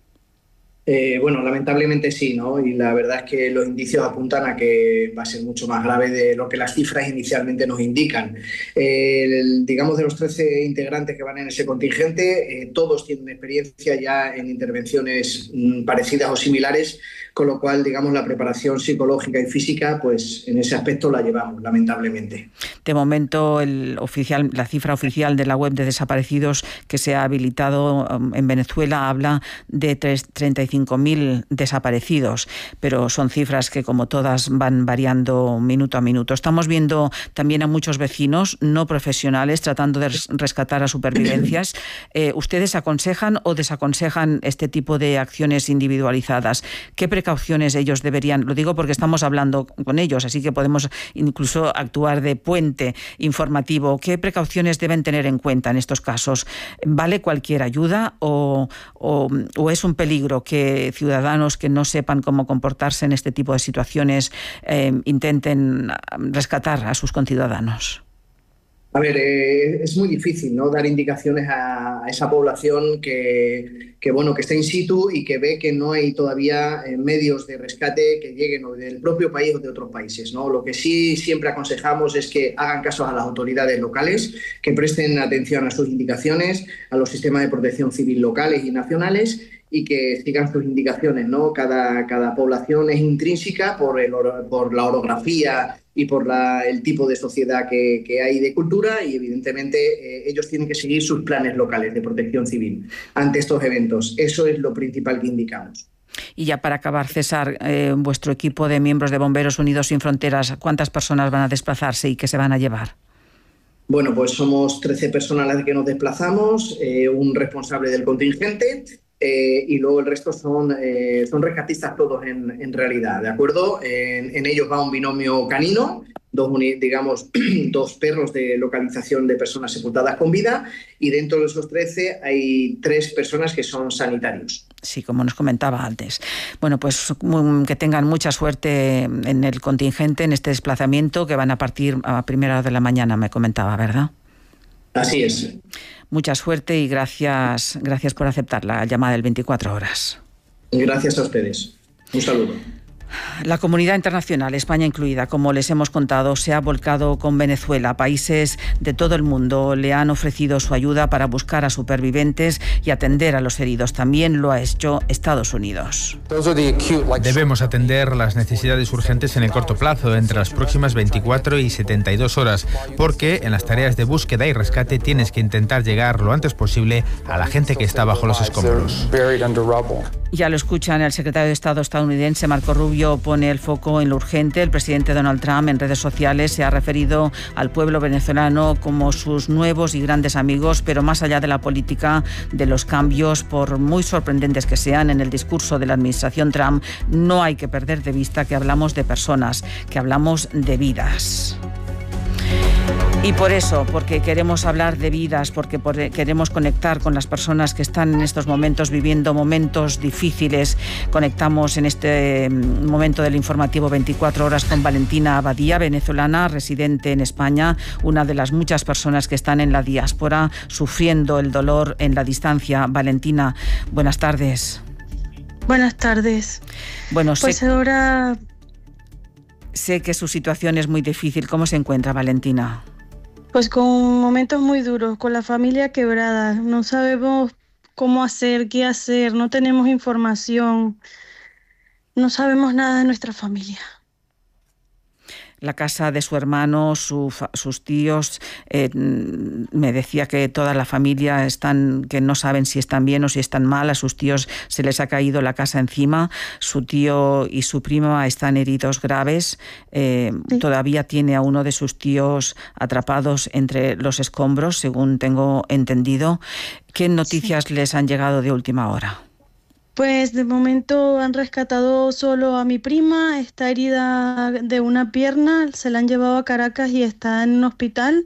Eh, bueno, lamentablemente sí, ¿no? Y la verdad es que los indicios apuntan a que va a ser mucho más grave de lo que las cifras inicialmente nos indican. Eh, el, digamos, de los trece integrantes que van en ese contingente, eh, todos tienen experiencia ya en intervenciones mm, parecidas o similares, con lo cual, digamos, la preparación psicológica y física, pues en ese aspecto la llevamos, lamentablemente. De momento, el oficial, la cifra oficial de la web de desaparecidos que se ha habilitado en Venezuela habla de treinta y cinco mil desaparecidos, pero son cifras que, como todas, van variando minuto a minuto. Estamos viendo también a muchos vecinos no profesionales tratando de rescatar a supervivencias. Eh, ¿Ustedes aconsejan o desaconsejan este tipo de acciones individualizadas? ¿Qué precauciones ellos deberían? Lo digo porque estamos hablando con ellos, así que podemos incluso actuar de puente informativo. ¿Qué precauciones deben tener en cuenta en estos casos? ¿Vale cualquier ayuda o, o, o es un peligro que ciudadanos que no sepan cómo comportarse en este tipo de situaciones eh, intenten rescatar a sus conciudadanos? A ver, eh, es muy difícil, ¿no?, dar indicaciones a, a esa población que, que, bueno, que está in situ y que ve que no hay todavía eh, medios de rescate que lleguen o del propio país o de otros países, ¿no? Lo que sí siempre aconsejamos es que hagan caso a las autoridades locales, que presten atención a sus indicaciones, a los sistemas de protección civil locales y nacionales, y que sigan sus indicaciones, ¿no? Cada, cada población es intrínseca por, el, por la orografía y por la, el tipo de sociedad que, que hay, de cultura, y evidentemente eh, ellos tienen que seguir sus planes locales de protección civil ante estos eventos. Eso es lo principal que indicamos. Y ya para acabar, César, eh, vuestro equipo de miembros de Bomberos Unidos Sin Fronteras, ¿cuántas personas van a desplazarse y qué se van a llevar? Bueno, pues somos trece personas las que nos desplazamos, eh, un responsable del contingente, Eh, y luego el resto son, eh, son rescatistas todos en, en realidad, ¿de acuerdo? En, en ellos va un binomio canino, dos, digamos, dos perros de localización de personas sepultadas con vida, y dentro de esos trece hay tres personas que son sanitarios. Sí, como nos comentaba antes. Bueno, pues que tengan mucha suerte en el contingente, en este desplazamiento, que van a partir a primera hora de la mañana, me comentaba, ¿verdad? Así es. Mucha suerte y gracias, gracias por aceptar la llamada del veinticuatro horas. Gracias a ustedes. Un saludo. La comunidad internacional, España incluida, como les hemos contado, se ha volcado con Venezuela. Países de todo el mundo le han ofrecido su ayuda para buscar a supervivientes y atender a los heridos. También lo ha hecho Estados Unidos. Debemos atender las necesidades urgentes en el corto plazo, entre las próximas veinticuatro y setenta y dos horas, porque en las tareas de búsqueda y rescate tienes que intentar llegar lo antes posible a la gente que está bajo los escombros. Ya lo escuchan, el secretario de Estado estadounidense, Marco Rubio, pone el foco en lo urgente. El presidente Donald Trump en redes sociales se ha referido al pueblo venezolano como sus nuevos y grandes amigos, pero más allá de la política de los cambios, por muy sorprendentes que sean, en el discurso de la administración Trump no hay que perder de vista que hablamos de personas, que hablamos de vidas. Y por eso, porque queremos hablar de vidas, porque queremos conectar con las personas que están en estos momentos viviendo momentos difíciles, conectamos en este momento del informativo veinticuatro horas con Valentina Abadía, venezolana, residente en España, una de las muchas personas que están en la diáspora sufriendo el dolor en la distancia. Valentina, buenas tardes. Buenas tardes. Bueno, pues sé, ahora... sé que su situación es muy difícil. ¿Cómo se encuentra, Valentina? Pues con momentos muy duros, con la familia quebrada, no sabemos cómo hacer, qué hacer, no tenemos información, no sabemos nada de nuestra familia. La casa de su hermano, su, sus tíos, eh, me decía que toda la familia están, que no saben si están bien o si están mal. A sus tíos se les ha caído la casa encima. Su tío y su prima están heridos graves. Eh, sí. Todavía tiene a uno de sus tíos atrapados entre los escombros, según tengo entendido. ¿Qué noticias sí. les han llegado de última hora? Pues de momento han rescatado solo a mi prima, está herida de una pierna, se la han llevado a Caracas y está en un hospital,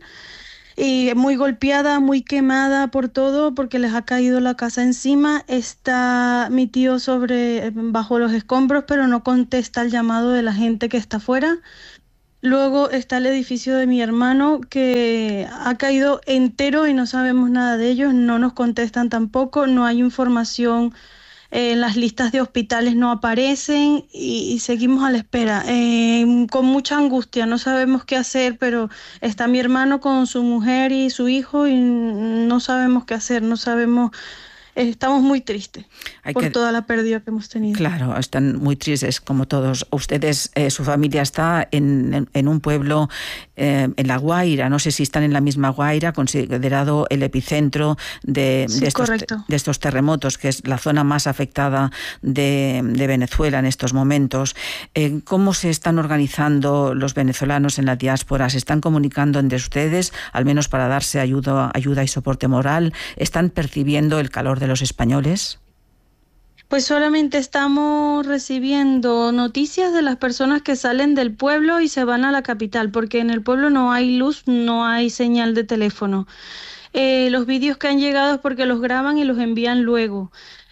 y muy golpeada, muy quemada por todo porque les ha caído la casa encima. Está mi tío sobre, bajo los escombros, pero no contesta el llamado de la gente que está afuera. Luego está el edificio de mi hermano, que ha caído entero y no sabemos nada de ellos, no nos contestan tampoco, no hay información. En las listas de hospitales no aparecen y, y seguimos a la espera, eh, con mucha angustia, no sabemos qué hacer, pero está mi hermano con su mujer y su hijo y no sabemos qué hacer, no sabemos, eh, estamos muy tristes Hay por que... toda la pérdida que hemos tenido. Claro, están muy tristes como todos. Ustedes, eh, su familia está en, en, en un pueblo, eh, en La Guaira, no sé si están en la misma Guaira, considerado el epicentro de, sí, de, estos, de estos terremotos, que es la zona más afectada de, de Venezuela en estos momentos. Eh, ¿Cómo se están organizando los venezolanos en la diáspora? ¿Se están comunicando entre ustedes, al menos para darse ayuda, ayuda y soporte moral? ¿Están percibiendo el calor de los españoles? Pues solamente estamos recibiendo noticias de las personas que salen del pueblo y se van a la capital, porque en el pueblo no hay luz, no hay señal de teléfono. Eh, los vídeos que han llegado es porque los graban y los envían luego.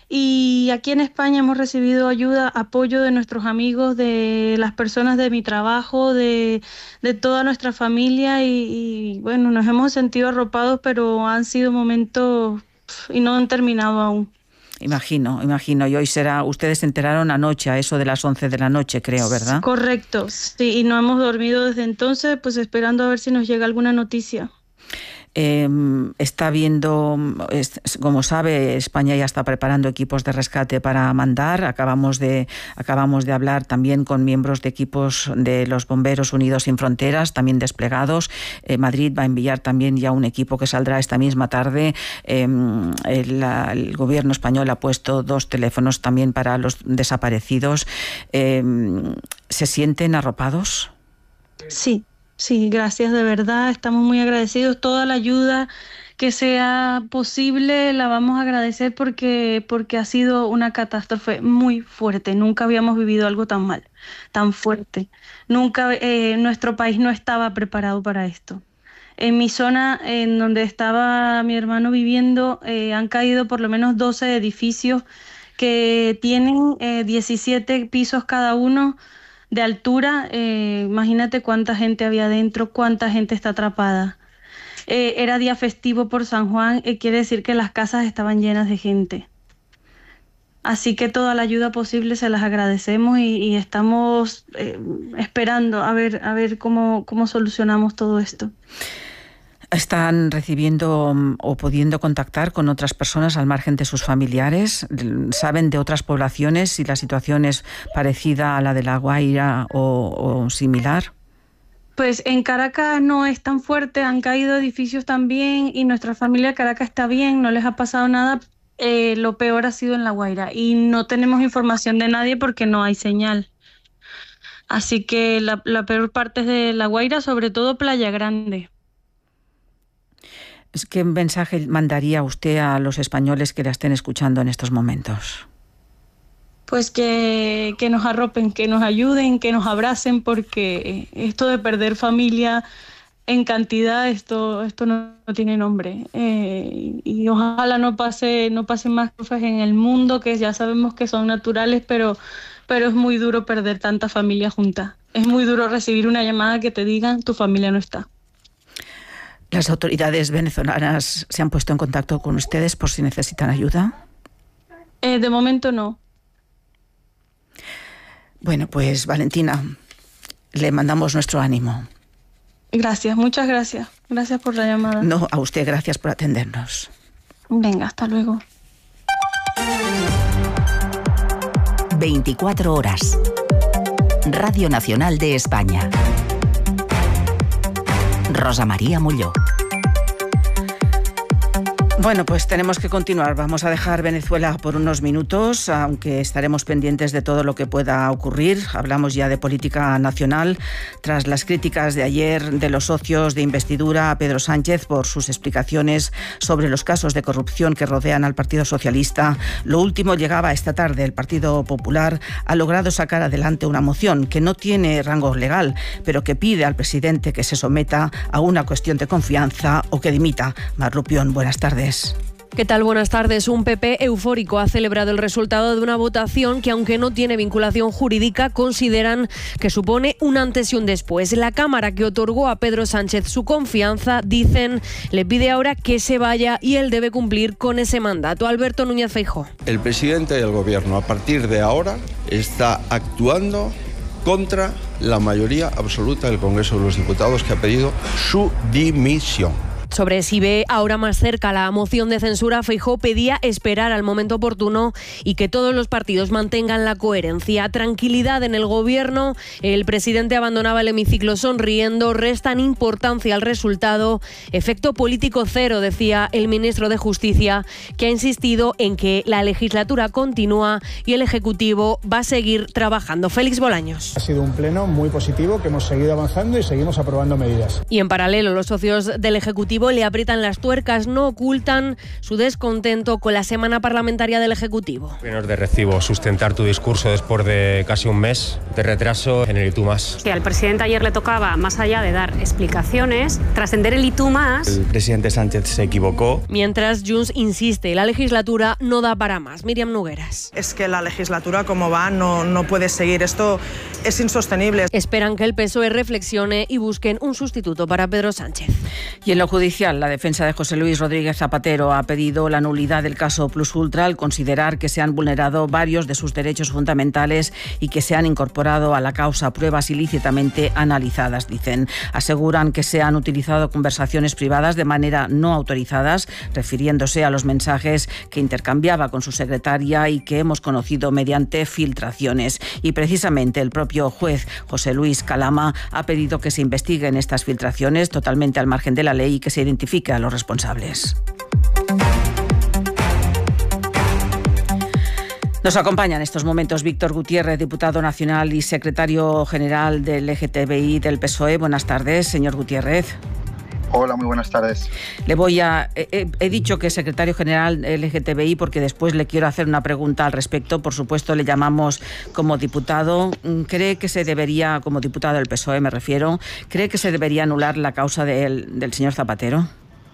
Y aquí en España hemos recibido ayuda, apoyo de nuestros amigos, de las personas de mi trabajo, de, de toda nuestra familia y, y bueno, nos hemos sentido arropados, pero han sido momentos y no han terminado aún. Imagino, imagino. Y hoy será, ustedes se enteraron anoche, a eso de las once de la noche, creo, ¿verdad? Correcto, sí, y no hemos dormido desde entonces, pues esperando a ver si nos llega alguna noticia. Eh, está viendo, es, como sabe, España ya está preparando equipos de rescate para mandar. Acabamos de, acabamos de hablar también con miembros de equipos de los Bomberos Unidos Sin Fronteras, también desplegados. Eh, Madrid va a enviar también ya un equipo que saldrá esta misma tarde. Eh, el, el gobierno español ha puesto dos teléfonos también para los desaparecidos. Eh, ¿Se sienten arropados? Sí. Sí, gracias, de verdad, estamos muy agradecidos. Toda la ayuda que sea posible la vamos a agradecer porque, porque ha sido una catástrofe muy fuerte. Nunca habíamos vivido algo tan mal, tan fuerte. Nunca, eh, nuestro país no estaba preparado para esto. En mi zona, en donde estaba mi hermano viviendo, eh, han caído por lo menos doce edificios que tienen eh, diecisiete pisos cada uno de altura. Eh, imagínate cuánta gente había dentro, cuánta gente está atrapada. Eh, era día festivo por San Juan, eh, quiere decir que las casas estaban llenas de gente. Así que toda la ayuda posible se las agradecemos y, y estamos eh, esperando a ver, a ver cómo, cómo solucionamos todo esto. ¿Están recibiendo o pudiendo contactar con otras personas al margen de sus familiares? ¿Saben de otras poblaciones si la situación es parecida a la de La Guaira o, o similar? Pues en Caracas no es tan fuerte, han caído edificios también y nuestra familia de Caracas está bien, no les ha pasado nada. Eh, lo peor ha sido en La Guaira y no tenemos información de nadie porque no hay señal. Así que la, la peor parte es de La Guaira, sobre todo Playa Grande. ¿Qué mensaje mandaría usted a los españoles que la estén escuchando en estos momentos? Pues que, que nos arropen, que nos ayuden, que nos abracen, porque esto de perder familia en cantidad, esto, esto no, no tiene nombre. Eh, y ojalá no pase, no pasen más cosas en el mundo, que ya sabemos que son naturales, pero, pero es muy duro perder tanta familia junta. Es muy duro recibir una llamada que te digan tu familia no está. ¿Las autoridades venezolanas se han puesto en contacto con ustedes por si necesitan ayuda? Eh, de momento no. Bueno, pues Valentina, le mandamos nuestro ánimo. Gracias, muchas gracias. Gracias por la llamada. No, a usted gracias por atendernos. Venga, hasta luego. veinticuatro horas. Radio Nacional de España. Rosa María Molló. Bueno, pues tenemos que continuar. Vamos a dejar Venezuela por unos minutos, aunque estaremos pendientes de todo lo que pueda ocurrir. Hablamos ya de política nacional. Tras las críticas de ayer de los socios de investidura a Pedro Sánchez por sus explicaciones sobre los casos de corrupción que rodean al Partido Socialista, lo último llegaba esta tarde. El Partido Popular ha logrado sacar adelante una moción que no tiene rango legal, pero que pide al presidente que se someta a una cuestión de confianza o que dimita. Mar Rupión, buenas tardes. ¿Qué tal? Buenas tardes. Un P P eufórico ha celebrado el resultado de una votación que, aunque no tiene vinculación jurídica, consideran que supone un antes y un después. La Cámara, que otorgó a Pedro Sánchez su confianza, dicen, le pide ahora que se vaya y él debe cumplir con ese mandato. Alberto Núñez Feijóo. El presidente del Gobierno, a partir de ahora, está actuando contra la mayoría absoluta del Congreso de los Diputados, que ha pedido su dimisión. Sobre si ve ahora más cerca la moción de censura, Feijóo pedía esperar al momento oportuno y que todos los partidos mantengan la coherencia. Tranquilidad en el Gobierno. El presidente abandonaba el hemiciclo sonriendo. Restan importancia al resultado. Efecto político cero, decía el ministro de Justicia, que ha insistido en que la legislatura continúa y el Ejecutivo va a seguir trabajando. Félix Bolaños. Ha sido un pleno muy positivo, que hemos seguido avanzando y seguimos aprobando medidas. Y en paralelo, los socios del Ejecutivo le aprietan las tuercas, no ocultan su descontento con la semana parlamentaria del Ejecutivo. No es de recibo sustentar tu discurso después de casi un mes de retraso en el y tú más. Que al presidente ayer le tocaba, más allá de dar explicaciones, trascender el y tú más. El presidente Sánchez se equivocó. Mientras Junts insiste, la legislatura no da para más. Miriam Nogueras. Es que la legislatura como va no, no puede seguir, esto es insostenible. Esperan que el P S O E reflexione y busquen un sustituto para Pedro Sánchez. Y en lo judicial, la defensa de José Luis Rodríguez Zapatero ha pedido la nulidad del caso Plus Ultra al considerar que se han vulnerado varios de sus derechos fundamentales y que se han incorporado a la causa pruebas ilícitamente analizadas, dicen. Aseguran que se han utilizado conversaciones privadas de manera no autorizadas, refiriéndose a los mensajes que intercambiaba con su secretaria y que hemos conocido mediante filtraciones. Y precisamente el propio juez José Luis Calama ha pedido que se investiguen estas filtraciones totalmente al margen de la ley y que se identifique a los responsables. Nos acompaña en estos momentos Víctor Gutiérrez, diputado nacional y secretario general del L G T B I del P S O E. Buenas tardes, señor Gutiérrez. Hola, muy buenas tardes. Le voy a... He, he dicho que es secretario general del L G T B I porque después le quiero hacer una pregunta al respecto. Por supuesto, le llamamos como diputado. ¿Cree que se debería, como diputado del P S O E me refiero, cree que se debería anular la causa del, del señor Zapatero?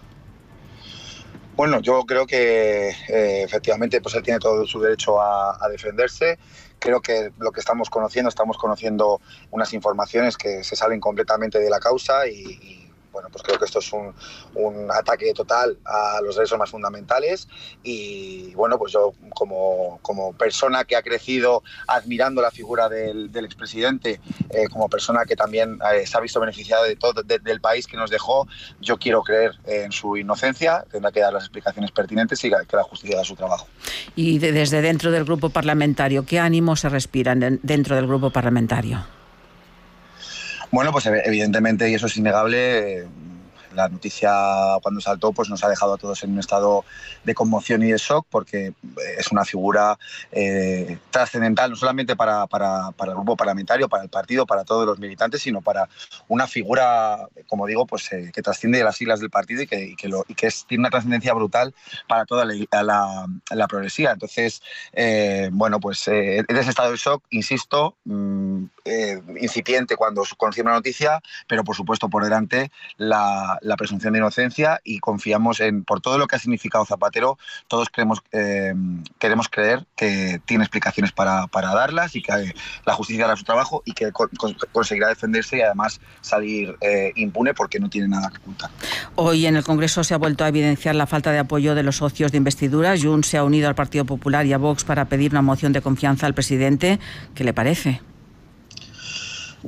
Bueno, yo creo que eh, efectivamente pues él tiene todo su derecho a, a defenderse. Creo que lo que estamos conociendo, estamos conociendo unas informaciones que se salen completamente de la causa y, y bueno, pues creo que esto es un, un ataque total a los derechos más fundamentales y bueno, pues yo como, como persona que ha crecido admirando la figura del, del expresidente, eh, como persona que también eh, se ha visto beneficiada de todo de, del país que nos dejó, yo quiero creer en su inocencia, tendrá que dar las explicaciones pertinentes y que la justicia haga su trabajo. Y de, desde dentro del grupo parlamentario, ¿qué ánimos se respiran dentro del grupo parlamentario? Bueno, pues evidentemente, y eso es innegable, la noticia cuando saltó pues nos ha dejado a todos en un estado de conmoción y de shock porque es una figura eh, trascendental no solamente para, para, para el grupo parlamentario, para el partido, para todos los militantes, sino para una figura, como digo, pues eh, que trasciende las siglas del partido y que, y que, lo, y que es, tiene una trascendencia brutal para toda la, la, la progresía. Entonces, eh, bueno, pues eh, en ese estado de shock, insisto, mmm, eh, incipiente cuando conocí una noticia, pero por supuesto por delante la la presunción de inocencia y confiamos en, por todo lo que ha significado Zapatero, todos creemos, eh, queremos creer que tiene explicaciones para, para darlas y que eh, la justicia hará su trabajo y que con, con, conseguirá defenderse y además salir eh, impune porque no tiene nada que ocultar. Hoy en el Congreso se ha vuelto a evidenciar la falta de apoyo de los socios de investidura. Junts se ha unido al Partido Popular y a Vox para pedir una moción de confianza al presidente. ¿Qué le parece?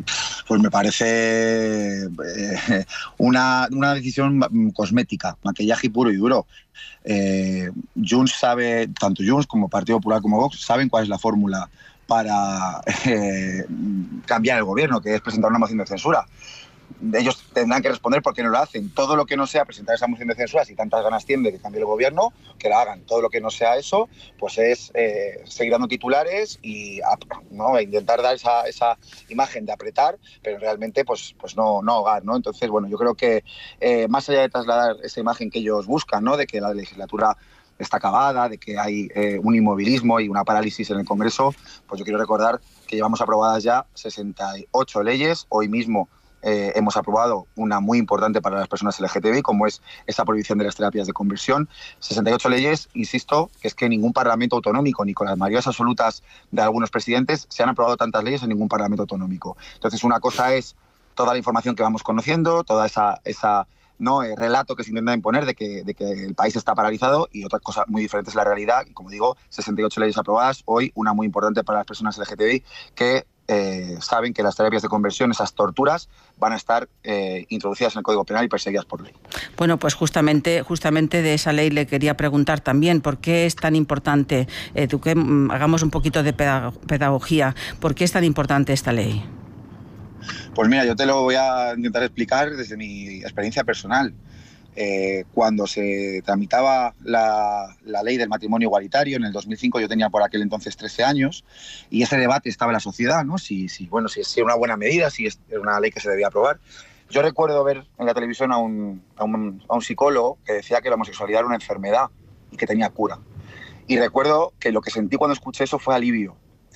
Pues me parece eh, una, una decisión cosmética, maquillaje puro y duro. Eh, Junts sabe, tanto Junts como Partido Popular como Vox, saben cuál es la fórmula para eh, cambiar el gobierno, que es presentar una moción de censura. Ellos tendrán que responder por qué no lo hacen. Todo lo que no sea presentar esa moción de censura, si tantas ganas tienen de que cambie el gobierno, que la hagan. Todo lo que no sea eso, pues es eh, seguir dando titulares y ¿no? intentar dar esa, esa imagen de apretar, pero realmente pues, pues no, no ahogar, ¿no? Entonces, bueno, yo creo que eh, más allá de trasladar esa imagen que ellos buscan, ¿no? De que la legislatura está acabada, de que hay eh, un inmovilismo y una parálisis en el Congreso, pues yo quiero recordar que llevamos aprobadas ya sesenta y ocho leyes. Hoy mismo Eh, hemos aprobado una muy importante para las personas L G T B I, como es esa prohibición de las terapias de conversión. sesenta y ocho leyes, insisto, que es que ningún parlamento autonómico, ni con las mayorías absolutas de algunos presidentes, se han aprobado tantas leyes en ningún parlamento autonómico. Entonces, una cosa es toda la información que vamos conociendo, toda esa, esa no el relato que se intenta imponer de que, de que el país está paralizado, y otra cosa muy diferente es la realidad. Y como digo, sesenta y ocho leyes aprobadas, hoy una muy importante para las personas L G T B I, que Eh, saben que las terapias de conversión, esas torturas, van a estar eh, introducidas en el Código Penal y perseguidas por ley. Bueno, pues justamente, justamente de esa ley le quería preguntar también por qué es tan importante, eh, tú que hagamos un poquito de pedagogía, ¿por qué es tan importante esta ley? Pues mira, yo te lo voy a intentar explicar desde mi experiencia personal. Eh, cuando se tramitaba la, la ley del matrimonio igualitario en el dos mil cinco, yo tenía por aquel entonces trece años, y ese debate estaba en la sociedad, ¿no? Si, si, bueno, si es una buena medida, si es una ley que se debía aprobar. Yo recuerdo ver en la televisión a un, a un, a un psicólogo que decía que la homosexualidad era una enfermedad y que tenía cura. Y recuerdo que lo que sentí cuando escuché eso fue alivio.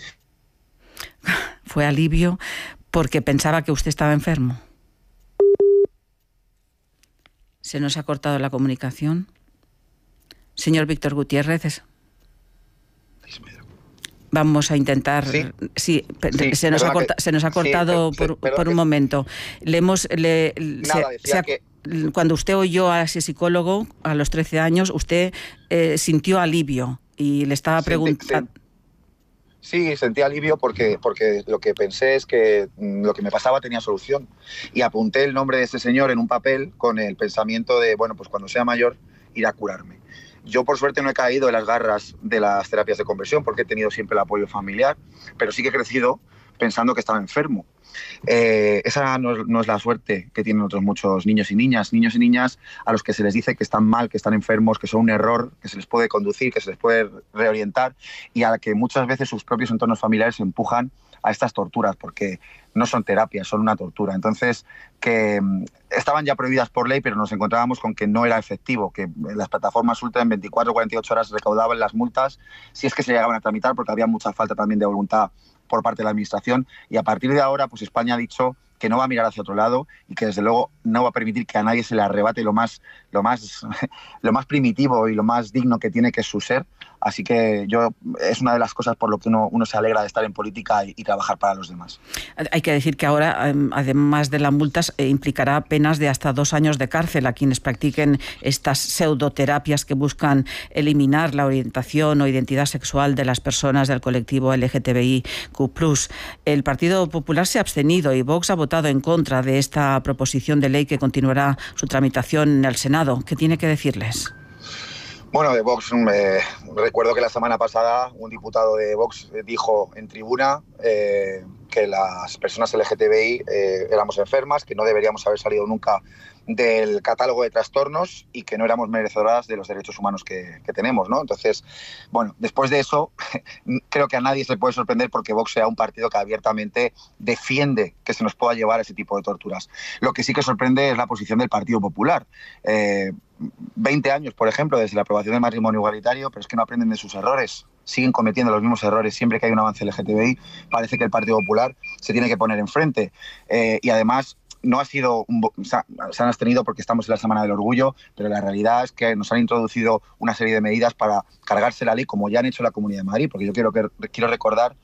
Fue alivio porque pensaba que usted estaba enfermo. ¿Se nos ha cortado la comunicación? Señor Víctor Gutiérrez. Vamos a intentar... Sí, sí, sí se, nos ha corta, que, se nos ha cortado sí, pero, por, por un que, momento. Le hemos... Le, nada, se, se ha, que... Cuando usted oyó a ese psicólogo a los trece años, usted eh, sintió alivio y le estaba preguntando... Sí, sentí alivio porque, porque lo que pensé es que lo que me pasaba tenía solución. Y apunté el nombre de ese señor en un papel con el pensamiento de, bueno, pues cuando sea mayor, ir a curarme. Yo, por suerte, no he caído en las garras de las terapias de conversión porque he tenido siempre el apoyo familiar, pero sí que he crecido pensando que estaba enfermo. Eh, esa no es, no es la suerte que tienen otros muchos niños y niñas, niños y niñas a los que se les dice que están mal, que están enfermos, que son un error, que se les puede conducir, que se les puede reorientar, y a la que muchas veces sus propios entornos familiares empujan a estas torturas, porque no son terapias, son una tortura. Entonces, que estaban ya prohibidas por ley, pero nos encontrábamos con que no era efectivo, que las plataformas ultra en veinticuatro o cuarenta y ocho horas recaudaban las multas, si es que se llegaban a tramitar, porque había mucha falta también de voluntad por parte de la Administración, y a partir de ahora pues España ha dicho que no va a mirar hacia otro lado y que desde luego no va a permitir que a nadie se le arrebate lo más, lo más, lo más primitivo y lo más digno que tiene, que es su ser. Así que yo es una de las cosas por lo que uno, uno se alegra de estar en política y, y trabajar para los demás. Hay que decir que ahora, además de las multas, eh, implicará penas de hasta dos años de cárcel a quienes practiquen estas pseudoterapias que buscan eliminar la orientación o identidad sexual de las personas del colectivo L G T B I Q plus. El Partido Popular se ha abstenido y Vox ha votado en contra de esta proposición de ley que continuará su tramitación en el Senado. ¿Qué tiene que decirles? Bueno, de Vox, eh, recuerdo que la semana pasada un diputado de Vox dijo en tribuna eh, que las personas L G T B I eh, éramos enfermas, que no deberíamos haber salido nunca del catálogo de trastornos y que no éramos merecedoras de los derechos humanos que, que tenemos, ¿no? Entonces, bueno, después de eso, creo que a nadie se puede sorprender porque Vox sea un partido que abiertamente defiende que se nos pueda llevar a ese tipo de torturas. Lo que sí que sorprende es la posición del Partido Popular. Eh, veinte años, por ejemplo, desde la aprobación del matrimonio igualitario, pero es que no aprenden de sus errores. Siguen cometiendo los mismos errores siempre que hay un avance L G T B I. Parece que el Partido Popular se tiene que poner enfrente. Eh, y además, no ha sido un, se han abstenido porque estamos en la Semana del Orgullo, pero la realidad es que nos han introducido una serie de medidas para cargarse la ley, como ya han hecho la Comunidad de Madrid, porque yo quiero, que, quiero recordar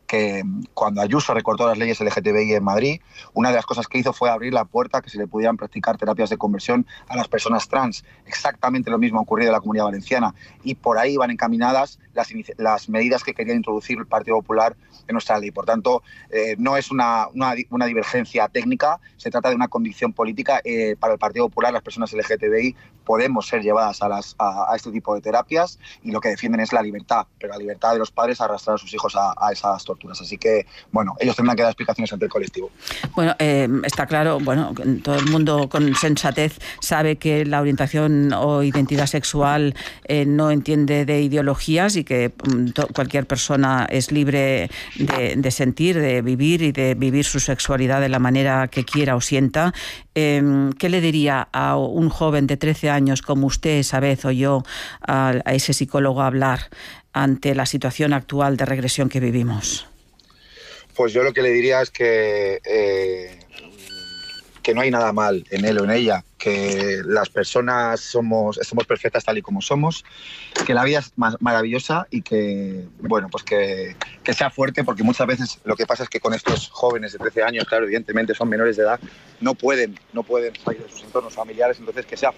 que cuando Ayuso recortó las leyes L G T B I en Madrid, una de las cosas que hizo fue abrir la puerta a que se le pudieran practicar terapias de conversión a las personas trans. Exactamente lo mismo ha ocurrido en la Comunidad Valenciana, y por ahí van encaminadas las, las medidas que quería introducir el Partido Popular en nuestra ley. Por tanto, eh, no es una, una, una divergencia técnica, se trata de una condición política. Eh, para el Partido Popular, las personas L G T B I podemos ser llevadas a, las, a, a este tipo de terapias, y lo que defienden es la libertad, pero la libertad de los padres a arrastrar a sus hijos a, a esas torturas. Así que, bueno, ellos tendrán que dar explicaciones ante el colectivo. Bueno, eh, está claro, bueno, todo el mundo con sensatez sabe que la orientación o identidad sexual eh, no entiende de ideologías, y que um, to, cualquier persona es libre de, de sentir, de vivir y de vivir su sexualidad de la manera que quiera o sienta. Eh, ¿Qué le diría a un joven de trece años como usted esa vez oyó a, a ese psicólogo hablar ante la situación actual de regresión que vivimos? Pues yo lo que le diría es que, eh, que no hay nada mal en él o en ella, que las personas somos, somos perfectas tal y como somos, que la vida es maravillosa, y que, bueno, pues que, que sea fuerte, porque muchas veces lo que pasa es que con estos jóvenes de trece años, claro, evidentemente son menores de edad, no pueden, no pueden salir de sus entornos familiares, entonces que sea fuerte.